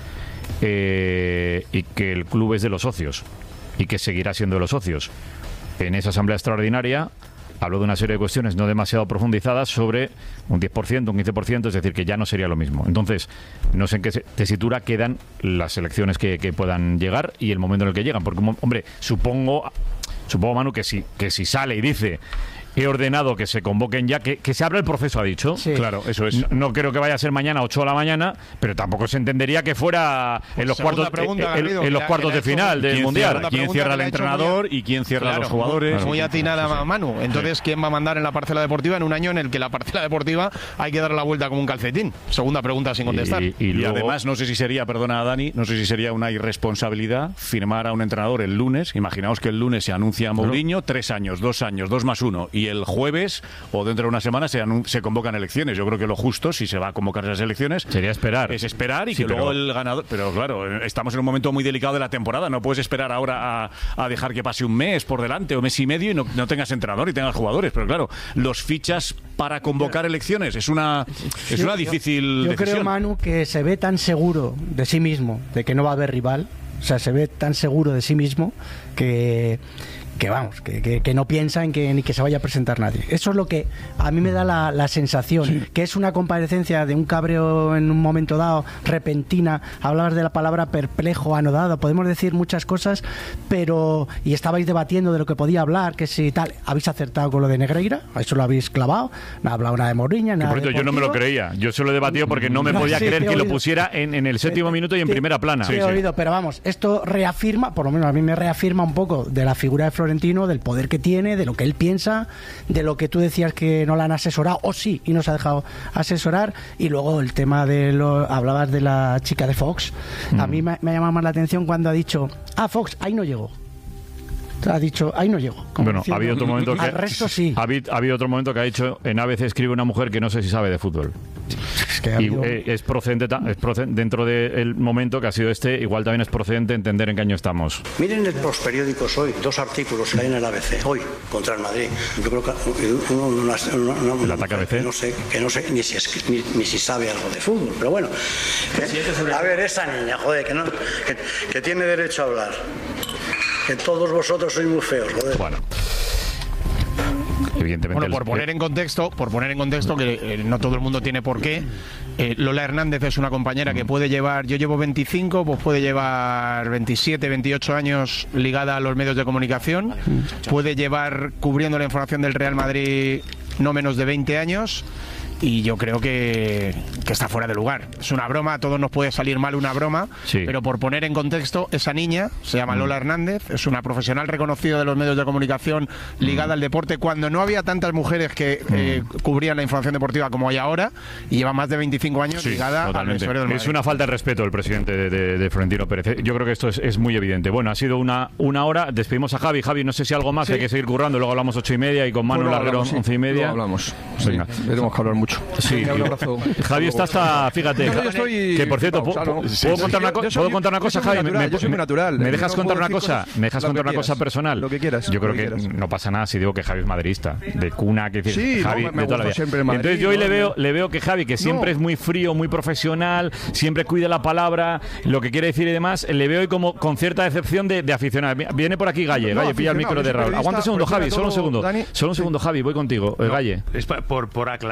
[SPEAKER 3] eh, y que el club es de los socios y que seguirá siendo de los socios. En esa asamblea extraordinaria habló de una serie de cuestiones no demasiado profundizadas sobre un diez por ciento, un quince por ciento, es decir, que ya no sería lo mismo. Entonces, no sé en qué tesitura quedan las elecciones que, que puedan llegar y el momento en el que llegan. Porque, hombre, supongo, supongo Manu, que si, que si sale y dice... He ordenado que se convoquen ya, que, que se abra el proceso, ha dicho.
[SPEAKER 6] Sí. Claro, eso es.
[SPEAKER 3] No, no creo que vaya a ser mañana a ocho de la mañana, pero tampoco se entendería que fuera en los
[SPEAKER 5] Segunda
[SPEAKER 3] cuartos,
[SPEAKER 5] pregunta,
[SPEAKER 3] en,
[SPEAKER 5] Garrido,
[SPEAKER 3] en los
[SPEAKER 5] que
[SPEAKER 3] cuartos
[SPEAKER 5] le ha
[SPEAKER 3] de
[SPEAKER 5] hecho-
[SPEAKER 3] final del
[SPEAKER 6] ¿Quién
[SPEAKER 3] Mundial.
[SPEAKER 6] cierra, ¿Quién cierra el entrenador y quién cierra
[SPEAKER 5] Claro,
[SPEAKER 6] los jugadores?
[SPEAKER 5] muy atinada
[SPEAKER 6] Sí, sí.
[SPEAKER 5] Manu. Entonces, ¿quién va a mandar en la parcela deportiva en un año en el que la parcela deportiva hay que dar la vuelta como un calcetín? Segunda pregunta sin contestar.
[SPEAKER 3] Y, y
[SPEAKER 6] Y
[SPEAKER 3] luego-
[SPEAKER 6] además, no sé si sería, perdona a Dani, no sé si sería una irresponsabilidad firmar a un entrenador el lunes. Imaginaos que el lunes se anuncia a Mourinho, tres años, dos años, dos más uno, y el jueves o dentro de una semana se, anun- se convocan elecciones. Yo creo que lo justo, si se va a convocar esas elecciones,
[SPEAKER 3] sería esperar.
[SPEAKER 6] es esperar y
[SPEAKER 3] Sí,
[SPEAKER 6] que
[SPEAKER 3] pero-
[SPEAKER 6] luego el ganador... Pero claro, estamos en un momento muy delicado de la temporada. No puedes esperar ahora a, a dejar que pase un mes por delante o mes y medio y no, no tengas entrenador y tengas jugadores. Pero claro, los fichas para convocar elecciones es una, es
[SPEAKER 7] Yo-
[SPEAKER 6] una
[SPEAKER 7] yo-
[SPEAKER 6] difícil
[SPEAKER 7] Yo
[SPEAKER 6] decisión.
[SPEAKER 7] creo, Manu, que se ve tan seguro de sí mismo, de que no va a haber rival. O sea, se ve tan seguro de sí mismo que, que vamos, que, que, que no piensa en que ni que se vaya a presentar nadie. Eso es lo que a mí me da la, la sensación, sí. Que es una comparecencia de un cabreo en un momento dado, repentina. Hablabas de la palabra perplejo, anodado, podemos decir muchas cosas, pero y estabais debatiendo de lo que podía hablar, que si tal, habéis acertado con lo de Negreira, eso lo habéis clavado, no ha hablado nada de Mourinho, nada
[SPEAKER 3] Por cierto,
[SPEAKER 7] de
[SPEAKER 3] yo no me lo
[SPEAKER 7] Deportivo.
[SPEAKER 3] creía. Yo se lo he debatido porque no me
[SPEAKER 7] No,
[SPEAKER 3] podía
[SPEAKER 7] sí,
[SPEAKER 3] creer
[SPEAKER 7] te he
[SPEAKER 3] que lo
[SPEAKER 7] oído.
[SPEAKER 3] pusiera en, en el séptimo minuto y en
[SPEAKER 7] Te-
[SPEAKER 3] primera plana.
[SPEAKER 7] te he oído, pero vamos, esto reafirma, por lo menos a mí me reafirma un poco de la figura de Florentino, del poder que tiene, de lo que él piensa, de lo que tú decías que no la han asesorado, o sí, y no se ha dejado asesorar, y luego el tema de lo, hablabas de la chica de Fox, a mí me, me ha llamado más la atención cuando ha dicho, ah, Fox, ahí no llegó. Ha dicho, ahí no llego. Como
[SPEAKER 3] Bueno,
[SPEAKER 7] diciendo,
[SPEAKER 3] ha habido otro momento que
[SPEAKER 7] al resto sí.
[SPEAKER 3] ha habido, ha habido otro momento que ha dicho en A B C escribe una mujer que no sé si sabe de fútbol.
[SPEAKER 7] Es que ha
[SPEAKER 3] Y,
[SPEAKER 7] habido-
[SPEAKER 3] eh, es procedente, ta- es procedente dentro del momento que ha sido este, igual también es procedente entender en qué año estamos.
[SPEAKER 1] Miren en los periódicos hoy, dos artículos que hay en el A B C, hoy, contra el Madrid. Yo creo que uno, una, una, una,
[SPEAKER 3] ¿El ataque A B C?
[SPEAKER 1] que no sé, que no sé ni si, es, ni, ni si sabe algo de fútbol, pero bueno. Eh, a ver, esa niña, joder, que, no, que, que tiene derecho a hablar. Que todos vosotros sois muy feos, joder.
[SPEAKER 3] Bueno. Evidentemente.
[SPEAKER 5] Bueno,
[SPEAKER 3] el-
[SPEAKER 5] por poner en contexto, por poner en contexto que eh, no todo el mundo tiene por qué. eh, Lola Hernández es una compañera que puede llevar, yo llevo veinticinco, pues puede llevar veintisiete, veintiocho años ligada a los medios de comunicación. Puede llevar cubriendo la información del Real Madrid no menos de veinte años. Y yo creo que, que está fuera de lugar. Es una broma, a todos nos puede salir mal una broma,
[SPEAKER 3] Sí.
[SPEAKER 5] pero por poner en contexto, esa niña se llama Lola Hernández, es una profesional reconocida de los medios de comunicación ligada al deporte, cuando no había tantas mujeres que eh, cubrían la información deportiva como hay ahora, y lleva más de veinticinco años
[SPEAKER 3] Sí,
[SPEAKER 5] ligada al
[SPEAKER 3] totalmente.
[SPEAKER 5] vestuario del
[SPEAKER 3] Es
[SPEAKER 5] Madrid.
[SPEAKER 3] una falta de respeto del presidente de, de- de Florentino Pérez. Yo creo que esto es, es muy evidente. Bueno, ha sido una, una hora. Despedimos a Javi. Javi, no sé si algo más.
[SPEAKER 4] Sí.
[SPEAKER 3] Hay que seguir currando. Luego hablamos ocho y media y con Manu
[SPEAKER 4] Luego
[SPEAKER 3] Larguero
[SPEAKER 4] hablamos, sí.
[SPEAKER 3] once y media.
[SPEAKER 4] Luego hablamos. Sí,
[SPEAKER 3] Venga.
[SPEAKER 4] tenemos que hablar mucho.
[SPEAKER 3] Sí.
[SPEAKER 4] Venga, un abrazo.
[SPEAKER 3] Javi está hasta, fíjate,
[SPEAKER 4] No, yo estoy
[SPEAKER 3] que por cierto,
[SPEAKER 4] flipado,
[SPEAKER 3] ¿puedo,
[SPEAKER 4] o sea,
[SPEAKER 3] ¿puedo
[SPEAKER 4] no.
[SPEAKER 3] contar una,
[SPEAKER 4] Yo-
[SPEAKER 3] co-
[SPEAKER 4] yo soy-
[SPEAKER 3] ¿puedo contar una
[SPEAKER 4] yo
[SPEAKER 3] cosa,
[SPEAKER 4] soy muy
[SPEAKER 3] Javi?
[SPEAKER 4] natural, yo soy muy natural.
[SPEAKER 3] ¿Me
[SPEAKER 4] No
[SPEAKER 3] dejas
[SPEAKER 4] puedo
[SPEAKER 3] contar una
[SPEAKER 4] decir
[SPEAKER 3] cosa?
[SPEAKER 4] cosas-
[SPEAKER 3] ¿Me dejas
[SPEAKER 4] lo que
[SPEAKER 3] contar una
[SPEAKER 4] quieras.
[SPEAKER 3] cosa personal?
[SPEAKER 4] Lo que quieras,
[SPEAKER 3] Yo creo
[SPEAKER 4] lo que
[SPEAKER 3] que
[SPEAKER 4] quieras.
[SPEAKER 3] no pasa nada si digo que Javi es madridista, de cuna, que dices,
[SPEAKER 4] Sí, no,
[SPEAKER 3] Javi,
[SPEAKER 4] me- me
[SPEAKER 3] de toda la
[SPEAKER 4] gusta
[SPEAKER 3] vida.
[SPEAKER 4] siempre el Madrid,
[SPEAKER 3] Entonces yo hoy
[SPEAKER 4] no,
[SPEAKER 3] le veo,
[SPEAKER 4] no.
[SPEAKER 3] le veo que Javi, que siempre
[SPEAKER 4] No.
[SPEAKER 3] es muy frío, muy profesional, siempre cuida la palabra, lo que quiere decir y demás, le veo hoy como con cierta decepción de, de aficionado. Viene por aquí Galle,
[SPEAKER 4] No,
[SPEAKER 3] Galle, pilla el
[SPEAKER 4] aficionado,
[SPEAKER 3] micro de
[SPEAKER 4] yo soy
[SPEAKER 3] Raúl.
[SPEAKER 4] periodista,
[SPEAKER 3] Aguanta un segundo,
[SPEAKER 4] prefiero
[SPEAKER 3] Javi, solo un
[SPEAKER 4] todo,
[SPEAKER 3] segundo.
[SPEAKER 4] Dani.
[SPEAKER 3] Solo un segundo, Javi, voy contigo. Eh,
[SPEAKER 9] No,
[SPEAKER 3] Galle.
[SPEAKER 9] Es pa- por, por aclarar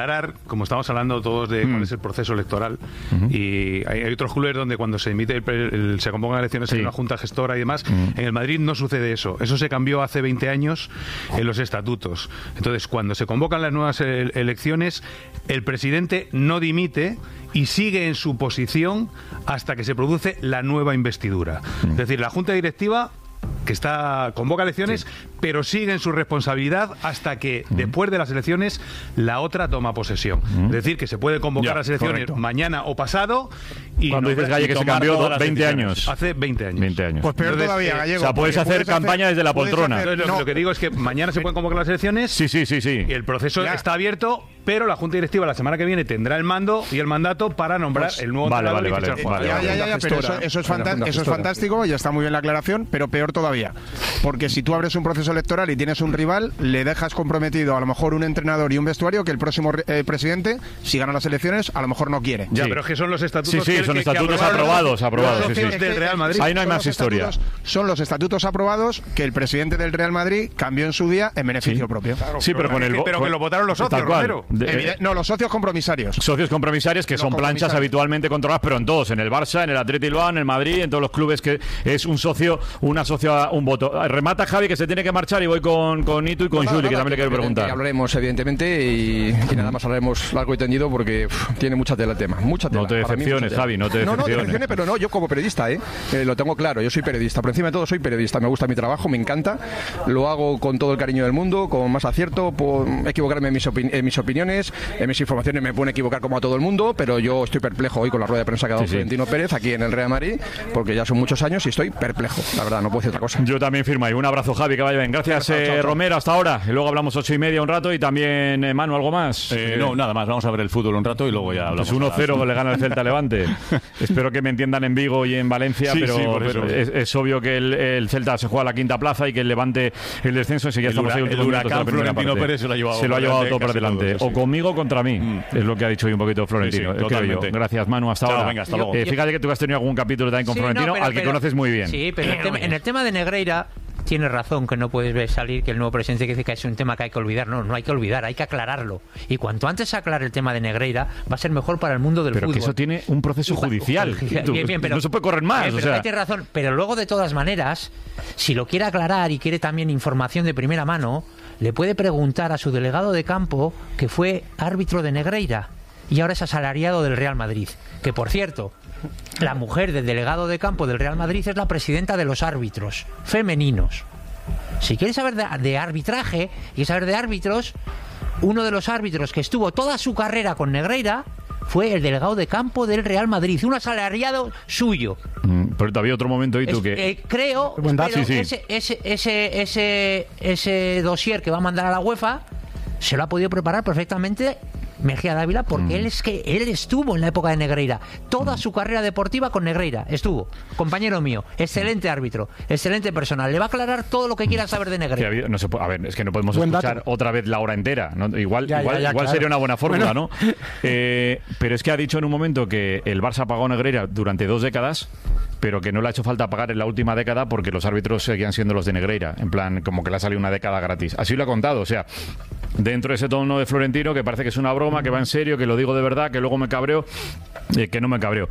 [SPEAKER 9] como estamos hablando todos de mm. cuál es el proceso electoral, uh-huh. y hay, hay otros clubes donde cuando se emite el, el, se convocan elecciones sí. hay una junta gestora y demás, uh-huh. en el Madrid no sucede eso. Eso se cambió hace veinte años en los estatutos. Entonces, cuando se convocan las nuevas ele- elecciones, el presidente no dimite y sigue en su posición hasta que se produce la nueva investidura. Uh-huh. Es decir, la junta directiva que está convoca elecciones, sí. pero sigue en su responsabilidad hasta que uh-huh. después de las elecciones la otra toma posesión. Uh-huh. Es decir, que se puede convocar ya, las elecciones correcto. mañana o pasado. Y
[SPEAKER 3] cuando dices, Galle, que se cambió veinte años.
[SPEAKER 9] Hace veinte años.
[SPEAKER 3] veinte años.
[SPEAKER 5] Pues peor
[SPEAKER 9] Entonces,
[SPEAKER 5] todavía, Gallego.
[SPEAKER 3] O sea, puedes hacer puedes campaña hacer, desde la poltrona.
[SPEAKER 9] Hacer, lo, no. lo que digo es que mañana se pueden convocar las elecciones.
[SPEAKER 3] Sí, sí, sí, sí.
[SPEAKER 9] Y el proceso
[SPEAKER 5] ya.
[SPEAKER 9] está abierto, pero la Junta Directiva la semana que viene tendrá el mando y el mandato para nombrar
[SPEAKER 5] pues,
[SPEAKER 9] el nuevo
[SPEAKER 3] vale,
[SPEAKER 9] vale,
[SPEAKER 3] vale, vale, vale,
[SPEAKER 5] Ya,
[SPEAKER 3] vale,
[SPEAKER 5] ya, ya, ya, pero eso, eso, es, fanta- eso es fantástico y está muy bien la aclaración, pero peor todavía. Porque si tú abres un proceso electoral y tienes un rival, le dejas comprometido a lo mejor un entrenador y un vestuario que el próximo eh, presidente, si gana las elecciones, a lo mejor no quiere.
[SPEAKER 9] Ya,
[SPEAKER 3] sí.
[SPEAKER 9] pero es que son los estatutos
[SPEAKER 3] sí, sí,
[SPEAKER 9] que,
[SPEAKER 3] son
[SPEAKER 9] que,
[SPEAKER 3] estatutos
[SPEAKER 9] que
[SPEAKER 3] aprobados, aprobados.
[SPEAKER 9] Los
[SPEAKER 3] sí,
[SPEAKER 9] socios
[SPEAKER 3] sí.
[SPEAKER 9] del Real Madrid.
[SPEAKER 3] Ahí no hay más historia.
[SPEAKER 5] Son los estatutos aprobados que el presidente del Real Madrid cambió en su día en beneficio
[SPEAKER 3] sí.
[SPEAKER 5] propio.
[SPEAKER 3] Claro, sí, pero, pero con el
[SPEAKER 9] que, pero que lo votaron los socios, Romero.
[SPEAKER 5] De, no, los socios compromisarios.
[SPEAKER 3] Socios compromisarios que los son planchas habitualmente controladas, pero en todos, en el Barça, en el Athletic Bilbao, en el Madrid, en todos los clubes que es un socio, una socia, un voto. Remata Javi, que se tiene que marchar, y voy con, con Itu y con no, Juli, que también le quiero preguntar.
[SPEAKER 4] Hablaremos, evidentemente, y, y nada más hablaremos largo y tendido porque uf, tiene mucha tela el tema. Mucha tela.
[SPEAKER 3] No te decepciones, Javi, no te decepciones.
[SPEAKER 4] No, no, decepciones, pero no, yo como periodista, ¿eh? eh, lo tengo claro, yo soy periodista. Por encima de todo, soy periodista. Me gusta mi trabajo, me encanta. Lo hago con todo el cariño del mundo, con más acierto. Puedo equivocarme en mis, opin- en mis opiniones, en mis informaciones me pueden equivocar como a todo el mundo, pero yo estoy perplejo hoy con la rueda de prensa que ha dado sí, Florentino sí. Pérez aquí en el Real Madrid, porque ya son muchos años y estoy perplejo. La verdad, no puedo decir otra cosa.
[SPEAKER 3] Yo también firmo ahí. Un abrazo, Javi, que vaya bien. Gracias, chao, chao, chao. Eh, Romero, hasta ahora. Y luego hablamos ocho y media un rato y también, eh, Manu, ¿algo más?
[SPEAKER 6] Eh, eh, no, nada más. Vamos a ver el fútbol un rato y luego ya hablamos.
[SPEAKER 3] Pues uno cero le gana el Celta Levante. Espero que me entiendan en Vigo y en Valencia, sí, pero, sí, pero es, es obvio que el, el Celta se juega a la quinta plaza y que el Levante el descenso. Enseguida
[SPEAKER 6] el
[SPEAKER 3] estamos
[SPEAKER 6] hura,
[SPEAKER 3] ahí
[SPEAKER 6] el huracán Florentino Pérez se lo ha llevado,
[SPEAKER 3] se lo ha llevado todo por
[SPEAKER 6] delante.
[SPEAKER 3] delante. O conmigo o contra mí. Mm. Es lo que ha dicho hoy un poquito Florentino.
[SPEAKER 6] Sí, sí,
[SPEAKER 3] creo yo. Gracias, Manu. Hasta
[SPEAKER 6] Chao,
[SPEAKER 3] ahora.
[SPEAKER 6] Venga, hasta luego.
[SPEAKER 3] Eh, fíjate que tú has tenido algún capítulo también con sí, Florentino, no, pero, al que pero, conoces muy bien.
[SPEAKER 10] Sí, pero en el, tema, en el tema de Negreira tienes razón, que no puedes ver salir que el nuevo presidente dice que es un tema que hay que olvidar. No, no hay que olvidar, hay que aclararlo. Y cuanto antes se aclare el tema de Negreira, va a ser mejor para el mundo del
[SPEAKER 3] pero
[SPEAKER 10] fútbol.
[SPEAKER 3] Pero que eso tiene un proceso judicial.
[SPEAKER 10] Bien, bien, pero,
[SPEAKER 3] no se puede correr más.
[SPEAKER 10] Bien,
[SPEAKER 3] o
[SPEAKER 10] pero
[SPEAKER 3] sea.
[SPEAKER 10] tienes razón. Pero luego, de todas maneras, si lo quiere aclarar y quiere también información de primera mano, le puede preguntar a su delegado de campo, que fue árbitro de Negreira y ahora es asalariado del Real Madrid. Que, por cierto, la mujer del delegado de campo del Real Madrid es la presidenta de los árbitros femeninos. Si quieres saber de, de arbitraje y saber de árbitros, uno de los árbitros que estuvo toda su carrera con Negreira fue el delegado de campo del Real Madrid, un asalariado suyo.
[SPEAKER 3] Mm, pero todavía otro momento, ¿y tú qué?
[SPEAKER 10] Eh, creo
[SPEAKER 3] que sí, sí.
[SPEAKER 10] ese, ese, ese, ese, ese dossier que va a mandar a la UEFA se lo ha podido preparar perfectamente Mejía Dávila, porque mm. él es que él estuvo en la época de Negreira, toda mm. su carrera deportiva con Negreira, estuvo, compañero mío, excelente árbitro, excelente personal, le va a aclarar todo lo que quiera saber de Negreira.
[SPEAKER 3] Había, no se puede, a ver, es que no podemos
[SPEAKER 7] Buen
[SPEAKER 3] escuchar
[SPEAKER 7] dato.
[SPEAKER 3] otra vez la hora entera, ¿no? Igual,
[SPEAKER 7] ya,
[SPEAKER 3] igual,
[SPEAKER 7] ya, ya,
[SPEAKER 3] igual
[SPEAKER 7] claro.
[SPEAKER 3] sería una buena fórmula,
[SPEAKER 7] bueno.
[SPEAKER 3] ¿no? Eh, pero es que ha dicho en un momento que el Barça pagó a Negreira durante dos décadas, pero que no le ha hecho falta pagar en la última década porque los árbitros seguían siendo los de Negreira, en plan, como que le ha salido una década gratis. Así lo ha contado, o sea, dentro de ese tono de Florentino, que parece que es una broma, que va en serio, que lo digo de verdad, que luego me cabreo, eh, que no me cabreo.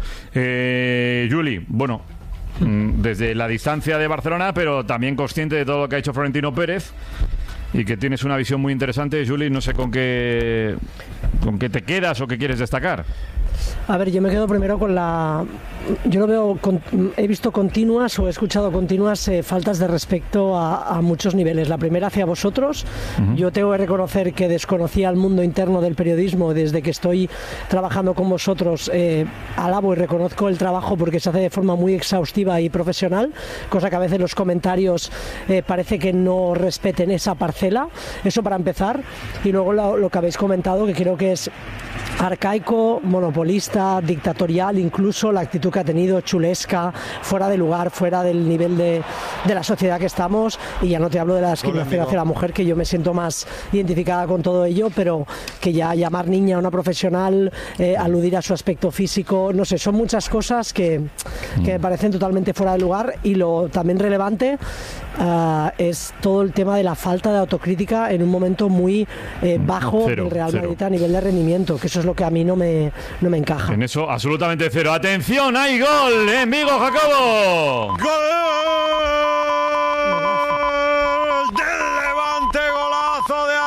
[SPEAKER 3] Eh, Juli, bueno, desde la distancia de Barcelona, pero también consciente de todo lo que ha hecho Florentino Pérez, y que tienes una visión muy interesante, Juli, no sé con qué, con qué te quedas o qué quieres destacar.
[SPEAKER 11] A ver, yo me quedo primero con la... Yo lo veo, con... he visto continuas o he escuchado continuas eh, faltas de respeto a, a muchos niveles. La primera hacia vosotros. Uh-huh. Yo tengo que reconocer que desconocía el mundo interno del periodismo desde que estoy trabajando con vosotros. Eh, alabo y reconozco el trabajo porque se hace de forma muy exhaustiva y profesional, cosa que a veces los comentarios eh, parece que no respeten esa parcela. Eso para empezar. Y luego lo, lo que habéis comentado, que creo que es arcaico, monopolista, dictatorial, incluso la actitud que ha tenido, chulesca, fuera de lugar, fuera del nivel de, de la sociedad que estamos, y ya no te hablo de la discriminación hacia la mujer, que yo me siento más identificada con todo ello, pero que ya llamar niña a una profesional, eh, aludir a su aspecto físico, no sé, son muchas cosas que, que me parecen totalmente fuera de lugar. Y lo también relevante uh, es todo el tema de la falta de autocrítica en un momento muy eh, bajo
[SPEAKER 3] Cero,
[SPEAKER 11] del Real
[SPEAKER 3] cero.
[SPEAKER 11] Madrid a nivel de rendimiento, que eso es lo que a mí no me, no me encaja.
[SPEAKER 3] En eso, absolutamente cero. ¡Atención! ¡Hay gol en Vigo, Jacobo!
[SPEAKER 5] ¡Gol del Levante! ¡Golazo de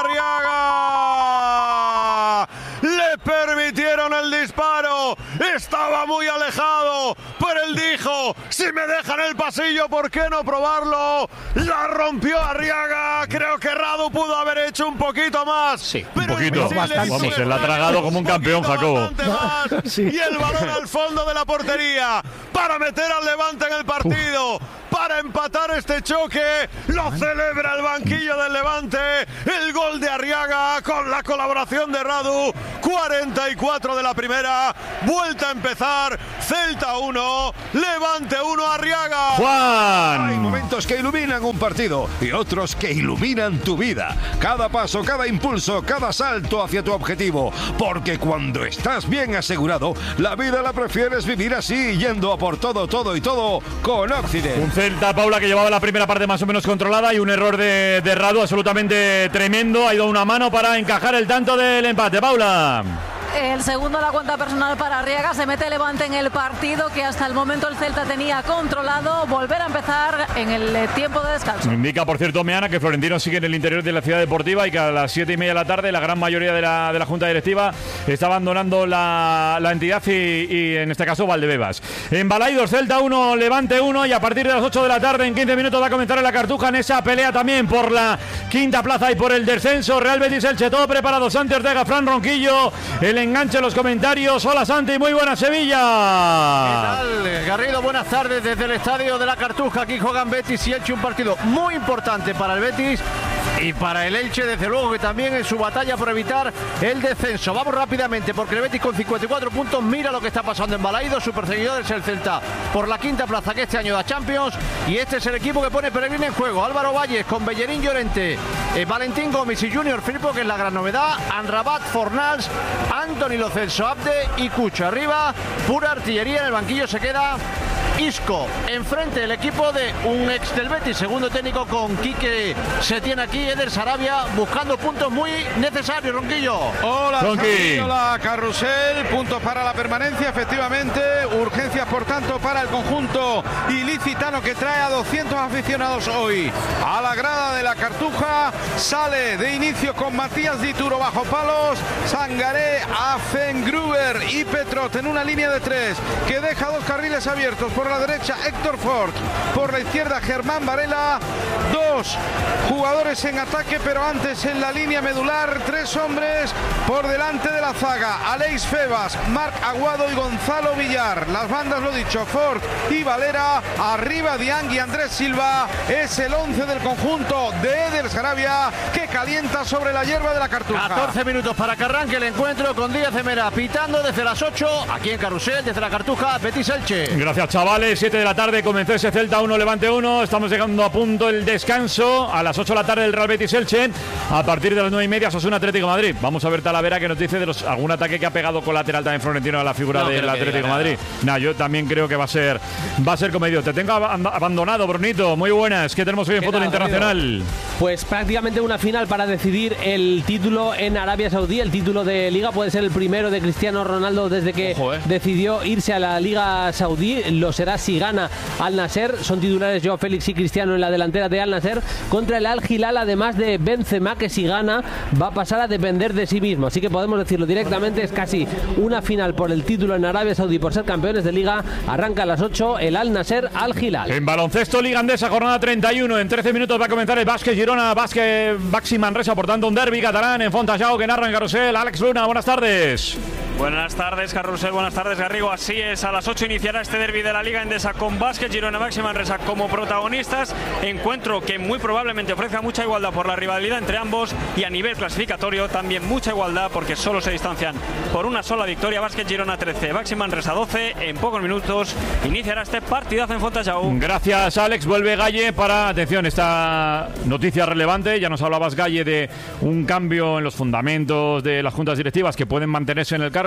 [SPEAKER 5] Arriaga! Le permitieron el disparo. Estaba muy alejado, pero él dijo: si me dejan el pasillo, ¿por qué no probarlo? La rompió Arriaga. Creo que Radu pudo haber hecho un poquito más.
[SPEAKER 8] Sí,
[SPEAKER 3] un poquito. Vamos, se la ha tragado como un campeón, Jacobo.
[SPEAKER 5] Sí. Y el balón al fondo de la portería para meter al Levante en el partido, para empatar este choque. Lo celebra el banquillo del Levante. El gol de Arriaga con la colaboración de Radu. cuarenta y cuatro de la primera. Vuelta a empezar. Celta uno, Levante uno, Arriaga.
[SPEAKER 3] Juan.
[SPEAKER 12] Hay momentos que iluminan un partido y otros que iluminan tu vida. Cada paso, cada impulso, cada salto hacia tu objetivo. Porque cuando estás bien asegurado, la vida la prefieres vivir así, yendo a por todo, todo y todo con Occident.
[SPEAKER 3] Un Celta, Paula, que llevaba la primera parte más o menos controlada y un error de, de Radu absolutamente tremendo. Ha ido una mano para encajar el tanto del empate. Paula.
[SPEAKER 13] El segundo la cuenta personal para Arriaga. Se mete Levante en el partido que hasta el momento el Celta tenía controlado. Volver a empezar en el tiempo de descanso.
[SPEAKER 3] Me indica, por cierto, Meana, que Florentino sigue en el interior de la ciudad deportiva y que a las siete y media de la tarde la gran mayoría de la, de la Junta Directiva está abandonando la, la entidad y, y en este caso Valdebebas. En Balaidos, Celta uno, Levante uno, y a partir de las ocho de la tarde, en quince minutos, va a comenzar en la Cartuja en esa pelea también por la quinta plaza y por el descenso. Real Betis Elche, todo preparado. Santi Ortega, Fran Ronquillo, el enganche en los comentarios. Hola Santi, muy buena Sevilla.
[SPEAKER 14] ¿Qué tal, Garrido? Buenas tardes desde el estadio de la Cartuja. Aquí juegan Betis y Elche, un partido muy importante para el Betis y para el Elche, desde luego, que también en su batalla por evitar el descenso. Vamos rápidamente, porque el Betis con cincuenta y cuatro puntos mira lo que está pasando en Balaidos. Su perseguidor es el Celta por la quinta plaza, que este año da Champions, y este es el equipo que pone Peregrina en juego. Álvaro Valles con Bellerín, Llorente, eh, Valentín Gómez y Junior Firpo, que es la gran novedad. Anrabat, Fornals, Anthony Lo Celso, Abde y Cucho. Arriba, pura artillería. En el banquillo se queda Isco. Enfrente el equipo de un ex del Betis, segundo técnico con Quique Setién aquí, Eder Sarabia, buscando puntos muy necesarios. Ronquillo.
[SPEAKER 15] Hola, Santi, hola, Carrusel. Puntos para la permanencia, efectivamente. Urgencias, por tanto, para el conjunto ilicitano, que trae a doscientos aficionados hoy a la grada de la Cartuja. Sale de inicio con Matías Dituro bajo palos, Sangaré, Afengruber y Petrot en una línea de tres que deja dos carriles abiertos. Por la derecha Héctor Ford, por la izquierda Germán Varela. Dos jugadores en ataque, pero antes en la línea medular tres hombres por delante de la zaga: Aleix Febas, Marc Aguado y Gonzalo Villar. Las bandas, lo dicho, Ford y Valera. Arriba Diang y Andrés Silva. Es el once del conjunto de Eder Sarabia, que calienta sobre la hierba de la Cartuja.
[SPEAKER 14] catorce minutos para que arranque el encuentro, con Díaz de Mera pitando desde las ocho aquí en Carrusel, desde la Cartuja, Betis Elche.
[SPEAKER 3] Gracias, chavales. siete de la tarde comenzó ese Celta uno, Levante uno. Estamos llegando a punto el descanso. A las ocho de la tarde el Real Betis Elche. A partir de las nueve y media Osasuna Atlético de Madrid. Vamos a ver Talavera, que nos dice de los, algún ataque que ha pegado colateral también Florentino a la figura no, del Atlético de Madrid. Nah, yo también creo que va a ser va a ser comedido. Te tengo ab abandonado, Brunito. Muy buenas. ¿Qué tenemos hoy en fútbol internacional?
[SPEAKER 16] Pues prácticamente una final para decidir el título en Arabia Saudí. El título de Liga puede ser el primero de Cristiano Ronaldo desde que Ojo, eh. decidió irse a la Liga Saudí. Lo será si gana Al Nasser. Son titulares Joao Félix y Cristiano en la delantera de Al Nasser contra el Al Hilal, además de Benzema, que si gana va a pasar a depender de sí mismo. Así que podemos decirlo directamente, es casi una final por el título en Arabia Saudí por ser campeones de Liga. Arranca a las ocho el Al Nasser Al Hilal.
[SPEAKER 3] En baloncesto, Liga Andesa, jornada treinta y uno. En trece minutos va a comenzar el Básquet Girona, Básquet Baxi Manresa, por tanto un derbi catalán en Fontajau que narra en Carrusel. Alex Luna, buenas tardes.
[SPEAKER 17] Buenas tardes, Carrusel, buenas tardes, Garrigo. Así es, a las ocho iniciará este derbi de la Liga Endesa con Básquet Girona, Baxi Manresa como protagonistas. Encuentro que muy probablemente ofrezca mucha igualdad por la rivalidad entre ambos, y a nivel clasificatorio también mucha igualdad, porque solo se distancian por una sola victoria. Básquet Girona trece, Baxi Manresa doce. En pocos minutos iniciará este partidazo en Fontajau.
[SPEAKER 3] Gracias, Alex. Vuelve Galle para, atención, esta noticia relevante. Ya nos hablabas, Galle, de un cambio en los fundamentos de las juntas directivas que pueden mantenerse en el cargo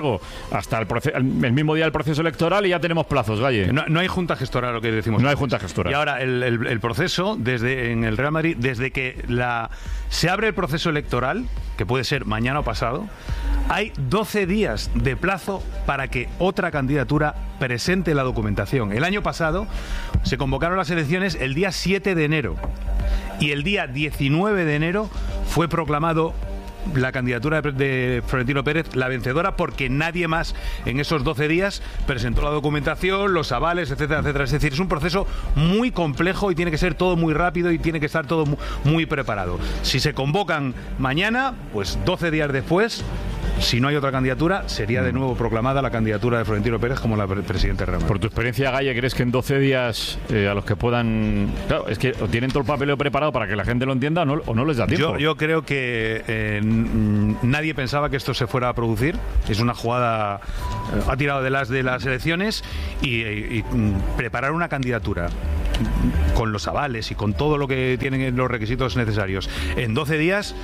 [SPEAKER 3] cargo hasta el, proce- el mismo día del proceso electoral y ya tenemos plazos, Galle.
[SPEAKER 9] No, no hay junta gestora, lo que decimos.
[SPEAKER 3] No hay junta gestora.
[SPEAKER 9] Y ahora el, el, el proceso desde en el Real Madrid, desde que la se abre el proceso electoral, que puede ser mañana o pasado, hay doce días de plazo para que otra candidatura presente la documentación. El año pasado se convocaron las elecciones el día siete de enero y el día diecinueve de enero fue proclamado la candidatura de Florentino Pérez la vencedora, porque nadie más en esos doce días presentó la documentación, los avales, etcétera, etcétera. Es decir, es un proceso muy complejo y tiene que ser todo muy rápido y tiene que estar todo muy, muy preparado. Si se convocan mañana, pues doce días después, si no hay otra candidatura, sería de nuevo proclamada la candidatura de Florentino Pérez como la pre- presidente Real Madrid.
[SPEAKER 3] Por tu experiencia, Galle, ¿crees que en doce días eh, a los que puedan... Claro, es que o tienen todo el papeleo preparado para que la gente lo entienda o no, o no les da tiempo?
[SPEAKER 9] Yo, yo creo que eh, n- nadie pensaba que esto se fuera a producir. Es una jugada... eh, ha tirado de las de las elecciones y, y, y mm, preparar una candidatura con los avales y con todo lo que tienen los requisitos necesarios en doce días...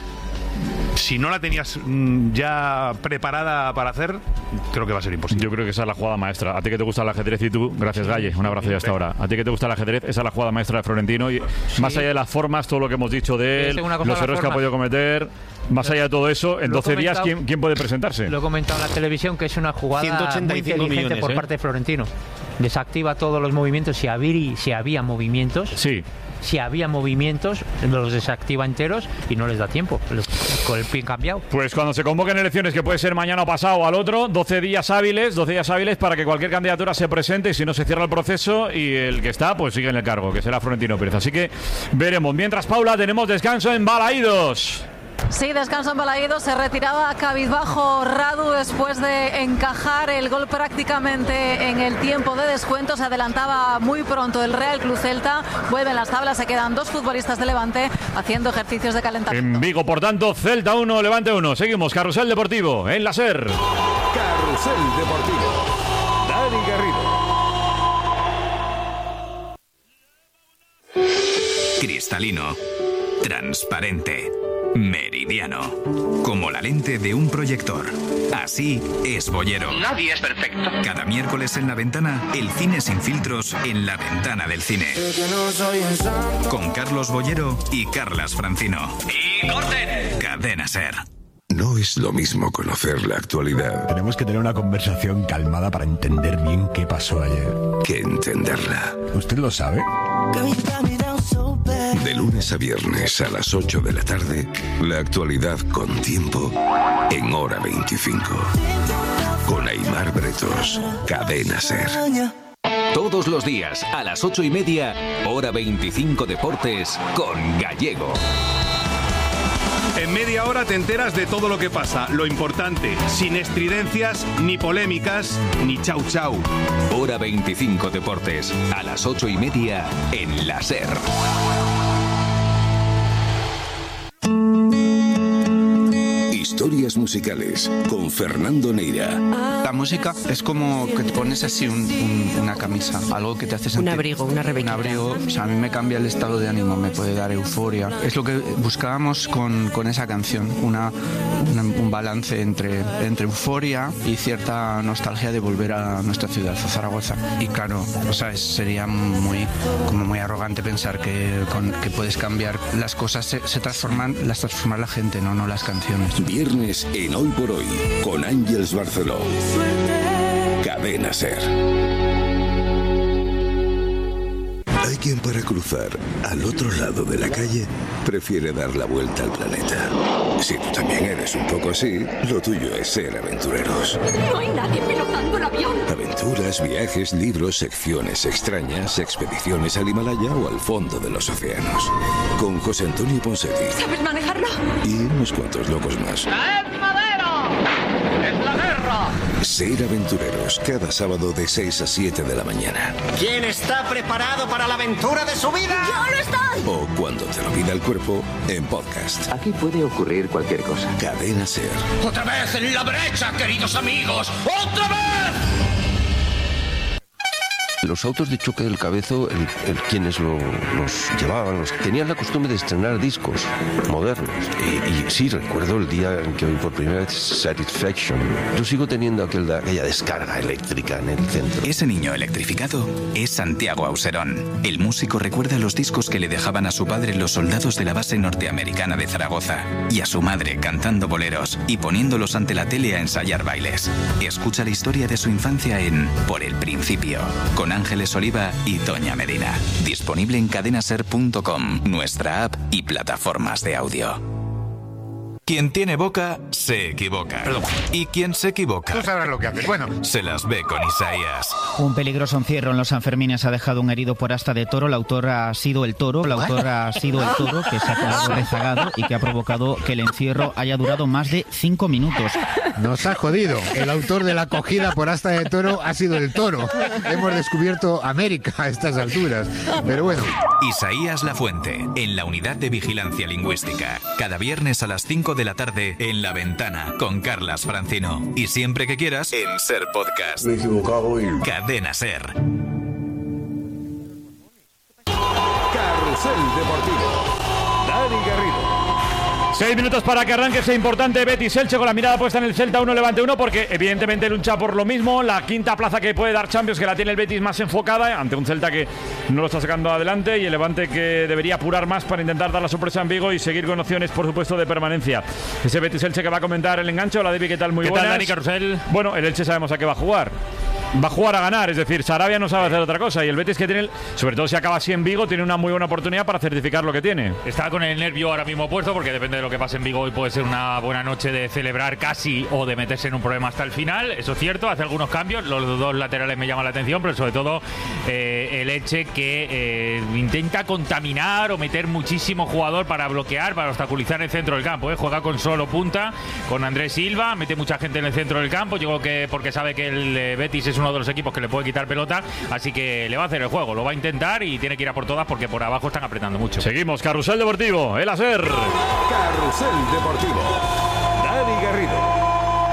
[SPEAKER 9] Si no la tenías mm, ya preparada para hacer, creo que va a ser imposible.
[SPEAKER 3] Yo creo que esa es la jugada maestra. A ti que te gusta el ajedrez y tú, gracias Galle, un abrazo ya hasta ahora. A ti que te gusta el ajedrez, esa es la jugada maestra de Florentino y sí. Más allá de las formas, todo lo que hemos dicho de él, los errores que ha podido cometer, más allá de todo eso, en doce días, ¿quién, ¿quién puede presentarse?
[SPEAKER 10] Lo he comentado en la televisión, que es una jugada
[SPEAKER 8] ciento ochenta y cinco
[SPEAKER 10] muy inteligente
[SPEAKER 8] millones,
[SPEAKER 10] por
[SPEAKER 8] ¿eh?
[SPEAKER 10] parte de Florentino. Desactiva todos los movimientos, si había, si había movimientos.
[SPEAKER 3] Sí.
[SPEAKER 10] Si había movimientos, los desactiva enteros y no les da tiempo, con el pin cambiado.
[SPEAKER 3] Pues cuando se convoquen elecciones, que puede ser mañana o pasado o al otro, doce días hábiles, doce días hábiles para que cualquier candidatura se presente y si no se cierra el proceso y el que está, pues sigue en el cargo, que será Florentino Pérez. Así que veremos. Mientras, Paula, tenemos descanso en Balaídos.
[SPEAKER 13] Sí, descanso en Balaídos. Se retiraba cabizbajo Radu después de encajar el gol prácticamente en el tiempo de descuento. Se adelantaba muy pronto el Real Club Celta. Vuelven las tablas, se quedan dos futbolistas de Levante haciendo ejercicios de calentamiento.
[SPEAKER 3] En Vigo, por tanto, Celta uno, Levante uno. Seguimos, Carrusel Deportivo, en la SER.
[SPEAKER 12] Carrusel Deportivo. Dani Garrido.
[SPEAKER 18] Cristalino. Transparente. Meridiano. Como la lente de un proyector. Así es Bollero.
[SPEAKER 19] Nadie es perfecto.
[SPEAKER 18] Cada miércoles en La Ventana, el cine sin filtros en la ventana del cine. Con Carlos Bollero y Carlas Francino.
[SPEAKER 19] ¡Y corten!
[SPEAKER 18] Cadena SER.
[SPEAKER 20] No es lo mismo conocer la actualidad.
[SPEAKER 21] Tenemos que tener una conversación calmada para entender bien qué pasó ayer.
[SPEAKER 20] Que entenderla.
[SPEAKER 21] ¿Usted lo sabe?
[SPEAKER 20] De lunes a viernes a las ocho de la tarde, la actualidad con tiempo en Hora veinticinco. Con Aimar Bretos, Cadena SER.
[SPEAKER 22] Todos los días a las ocho y media, Hora veinticinco Deportes con Gallego.
[SPEAKER 9] En media hora te enteras de todo lo que pasa, lo importante, sin estridencias, ni polémicas, ni chau chau.
[SPEAKER 22] Hora veinticinco Deportes, a las ocho y media en la SER.
[SPEAKER 20] Historias musicales con Fernando Neira.
[SPEAKER 23] La música es como que te pones así un, un, una camisa, algo que te hace sentir...
[SPEAKER 24] Un abrigo, una rebequita.
[SPEAKER 23] Un abrigo, o sea, a mí me cambia el estado de ánimo, me puede dar euforia. Es lo que buscábamos con, con esa canción, una, una, un balance entre, entre euforia y cierta nostalgia de volver a nuestra ciudad, a Zaragoza. Y claro, o sea, es, sería muy, como muy arrogante pensar que, con, que puedes cambiar las cosas, se, se transforman, las transforma la gente, no, no las canciones.
[SPEAKER 20] Viernes en Hoy por Hoy con Ángeles Barceló. Cadena SER. Hay quien para cruzar al otro lado de la calle prefiere dar la vuelta al planeta. Si tú también eres un poco así, lo tuyo es ser aventureros.
[SPEAKER 24] No hay nadie pilotando el avión.
[SPEAKER 20] Aventuras, viajes, libros, secciones extrañas, expediciones al Himalaya o al fondo de los océanos. Con José Antonio Ponseti.
[SPEAKER 24] ¿Sabes manejarlo?
[SPEAKER 20] Y unos cuantos locos más.
[SPEAKER 19] ¡Traed madera! ¡Es la guerra!
[SPEAKER 20] Ser aventureros cada sábado de seis a siete de la mañana.
[SPEAKER 19] ¿Quién está preparado para la aventura de su vida?
[SPEAKER 24] ¡Yo no estoy!
[SPEAKER 20] O cuando te lo pida el cuerpo, en podcast.
[SPEAKER 25] Aquí puede ocurrir cualquier cosa.
[SPEAKER 20] Cadena SER.
[SPEAKER 19] ¡Otra vez en la brecha, queridos amigos! ¡Otra vez!
[SPEAKER 1] los autos de choque del Cabezo, el, el, quienes lo, los llevaban, los, tenían la costumbre de estrenar discos modernos. Y, y sí, recuerdo el día en que oí por primera vez Satisfaction. Yo sigo teniendo aquel, aquella descarga eléctrica en el centro.
[SPEAKER 22] Ese niño electrificado es Santiago Auserón. El músico recuerda los discos que le dejaban a su padre los soldados de la base norteamericana de Zaragoza y a su madre cantando boleros y poniéndolos ante la tele a ensayar bailes. Escucha la historia de su infancia en Por el Principio, con Ángeles Oliva y Toña Medina. Disponible en cadenaser punto com, nuestra app y plataformas de audio. Quien tiene boca, se equivoca. Perdón. Y quien se equivoca...
[SPEAKER 2] Tú sabrás lo que haces. Bueno.
[SPEAKER 22] Se las ve con Isaías.
[SPEAKER 4] Un peligroso encierro en los Sanfermines ha dejado un herido por asta de toro. La autora ha sido el toro. La autora ha sido el toro que se ha quedado rezagado y que ha provocado que el encierro haya durado más de cinco minutos.
[SPEAKER 2] Nos ha jodido. El autor de la acogida por asta de toro ha sido el toro. Hemos descubierto América a estas alturas. Pero bueno.
[SPEAKER 22] Isaías Lafuente, en la Unidad de Vigilancia Lingüística. Cada viernes a las cinco de la tarde en La Ventana con Carlas Francino. Y siempre que quieras en Ser Podcast.
[SPEAKER 20] Me he equivocado y...
[SPEAKER 22] Cadena Ser.
[SPEAKER 12] Carrusel Deportivo. Dani Garrido.
[SPEAKER 3] Seis minutos para que arranque ese importante Betis-Elche con la mirada puesta en el Celta uno Levante uno, porque evidentemente lucha por lo mismo, la quinta plaza que puede dar Champions, que la tiene el Betis más enfocada ante un Celta que no lo está sacando adelante, y el Levante que debería apurar más para intentar dar la sorpresa en Vigo y seguir con opciones, por supuesto, de permanencia. Ese Betis-Elche que va a comentar el enganche. Hola, David, ¿qué tal? Muy
[SPEAKER 6] ¿Qué
[SPEAKER 3] buenas.
[SPEAKER 6] tal, Dani Carrusel?
[SPEAKER 3] Bueno, el Elche sabemos a qué va a jugar. Va a jugar a ganar, es decir, Sarabia no sabe hacer otra cosa, y el Betis, que tiene, sobre todo si acaba así en Vigo, tiene una muy buena oportunidad para certificar lo que tiene.
[SPEAKER 6] Está con el nervio ahora mismo puesto, porque depende de lo que pase en Vigo, hoy puede ser una buena noche de celebrar casi o de meterse en un problema hasta el final. Eso es cierto, hace algunos cambios, los dos laterales me llaman la atención, pero sobre todo eh, el Elche que eh, intenta contaminar o meter muchísimo jugador para bloquear, para obstaculizar el centro del campo. ¿eh? Juega con solo punta, con Andrés Silva, mete mucha gente en el centro del campo, yo creo que porque sabe que el eh, Betis es uno de los equipos que le puede quitar pelota, así que le va a hacer el juego, lo va a intentar y tiene que ir a por todas porque por abajo están apretando mucho.
[SPEAKER 3] Seguimos, Carrusel Deportivo, el Aser.
[SPEAKER 12] Carrusel Deportivo. Dani Garrido.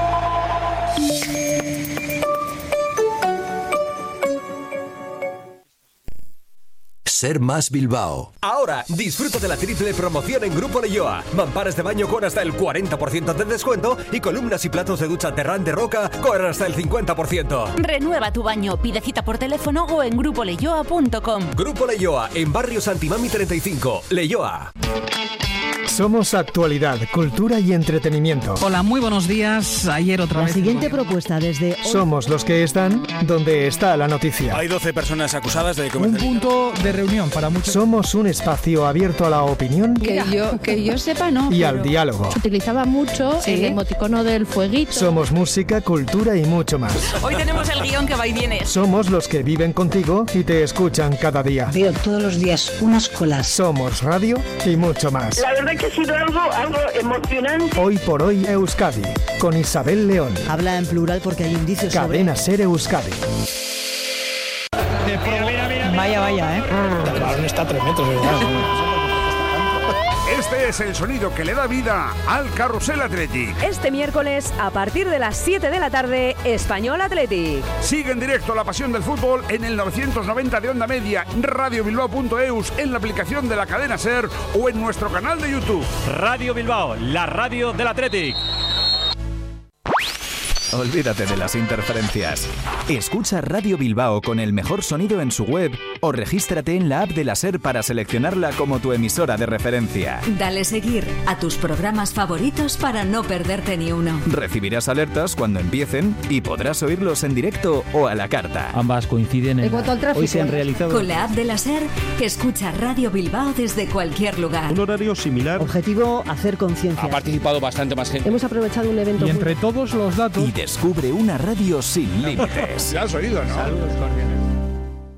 [SPEAKER 7] Ser Más Bilbao.
[SPEAKER 26] Ahora, disfruta de la triple promoción en Grupo Leioa. Mamparas de baño con hasta el cuarenta por ciento de descuento y columnas y platos de ducha Terrán de Roca con hasta el cincuenta por ciento.
[SPEAKER 27] Renueva tu baño, pide cita por teléfono o en grupo leioa punto com.
[SPEAKER 26] Grupo Leioa, en Barrio Santimami treinta y cinco, Leioa.
[SPEAKER 28] Somos actualidad, cultura y entretenimiento.
[SPEAKER 29] Hola, muy buenos días. Ayer otra
[SPEAKER 30] la
[SPEAKER 29] vez...
[SPEAKER 30] La siguiente propuesta desde...
[SPEAKER 28] Somos los que están donde está la noticia.
[SPEAKER 31] Hay doce personas acusadas de...
[SPEAKER 29] Un punto de reunión para muchos...
[SPEAKER 28] Somos un espacio abierto a la opinión...
[SPEAKER 30] Que yo, que yo sepa, no.
[SPEAKER 28] Y al diálogo.
[SPEAKER 30] Se utilizaba mucho ¿Sí? el emoticono del fueguito.
[SPEAKER 28] Somos música, cultura y mucho más.
[SPEAKER 27] Hoy tenemos el guión que va y viene.
[SPEAKER 28] Somos los que viven contigo y te escuchan cada día.
[SPEAKER 30] Veo todos los días unas colas.
[SPEAKER 28] Somos radio y mucho más.
[SPEAKER 32] La verdad que ha sido algo, algo emocionante.
[SPEAKER 28] Hoy por hoy Euskadi, con Isabel León.
[SPEAKER 30] Habla en plural porque hay indicios.
[SPEAKER 28] Cadena
[SPEAKER 30] sobre...
[SPEAKER 28] Ser Euskadi.
[SPEAKER 30] Mira, mira, mira, vaya, vaya, ¿eh?
[SPEAKER 28] El balón está a tres metros, ¿verdad?
[SPEAKER 12] Este es el sonido que le da vida al Carrusel Athletic.
[SPEAKER 33] Este miércoles, a partir de las siete de la tarde, Español Athletic.
[SPEAKER 12] Sigue en directo la pasión del fútbol en el novecientos noventa de onda media, radio bilbao punto eus, en la aplicación de la cadena Ser o en nuestro canal de YouTube.
[SPEAKER 3] Radio Bilbao, la radio del Athletic.
[SPEAKER 22] Olvídate de las interferencias. Escucha Radio Bilbao con el mejor sonido en su web o regístrate en la app de la Ser para seleccionarla como tu emisora de referencia.
[SPEAKER 27] Dale seguir a tus programas favoritos para no perderte ni uno.
[SPEAKER 22] Recibirás alertas cuando empiecen y podrás oírlos en directo o a la carta.
[SPEAKER 16] Ambas coinciden en...
[SPEAKER 30] En cuanto al tráfico,
[SPEAKER 16] hoy se han realizado...
[SPEAKER 27] Con la app de la Ser, que escucha Radio Bilbao desde cualquier lugar.
[SPEAKER 34] Un horario similar.
[SPEAKER 30] Objetivo, hacer conciencia.
[SPEAKER 34] Ha participado bastante más gente.
[SPEAKER 30] Hemos aprovechado un evento...
[SPEAKER 16] Y entre todos los datos...
[SPEAKER 22] Y descubre una radio sin límites.
[SPEAKER 12] Ya has oído, ¿no?
[SPEAKER 30] Saludos cordiales.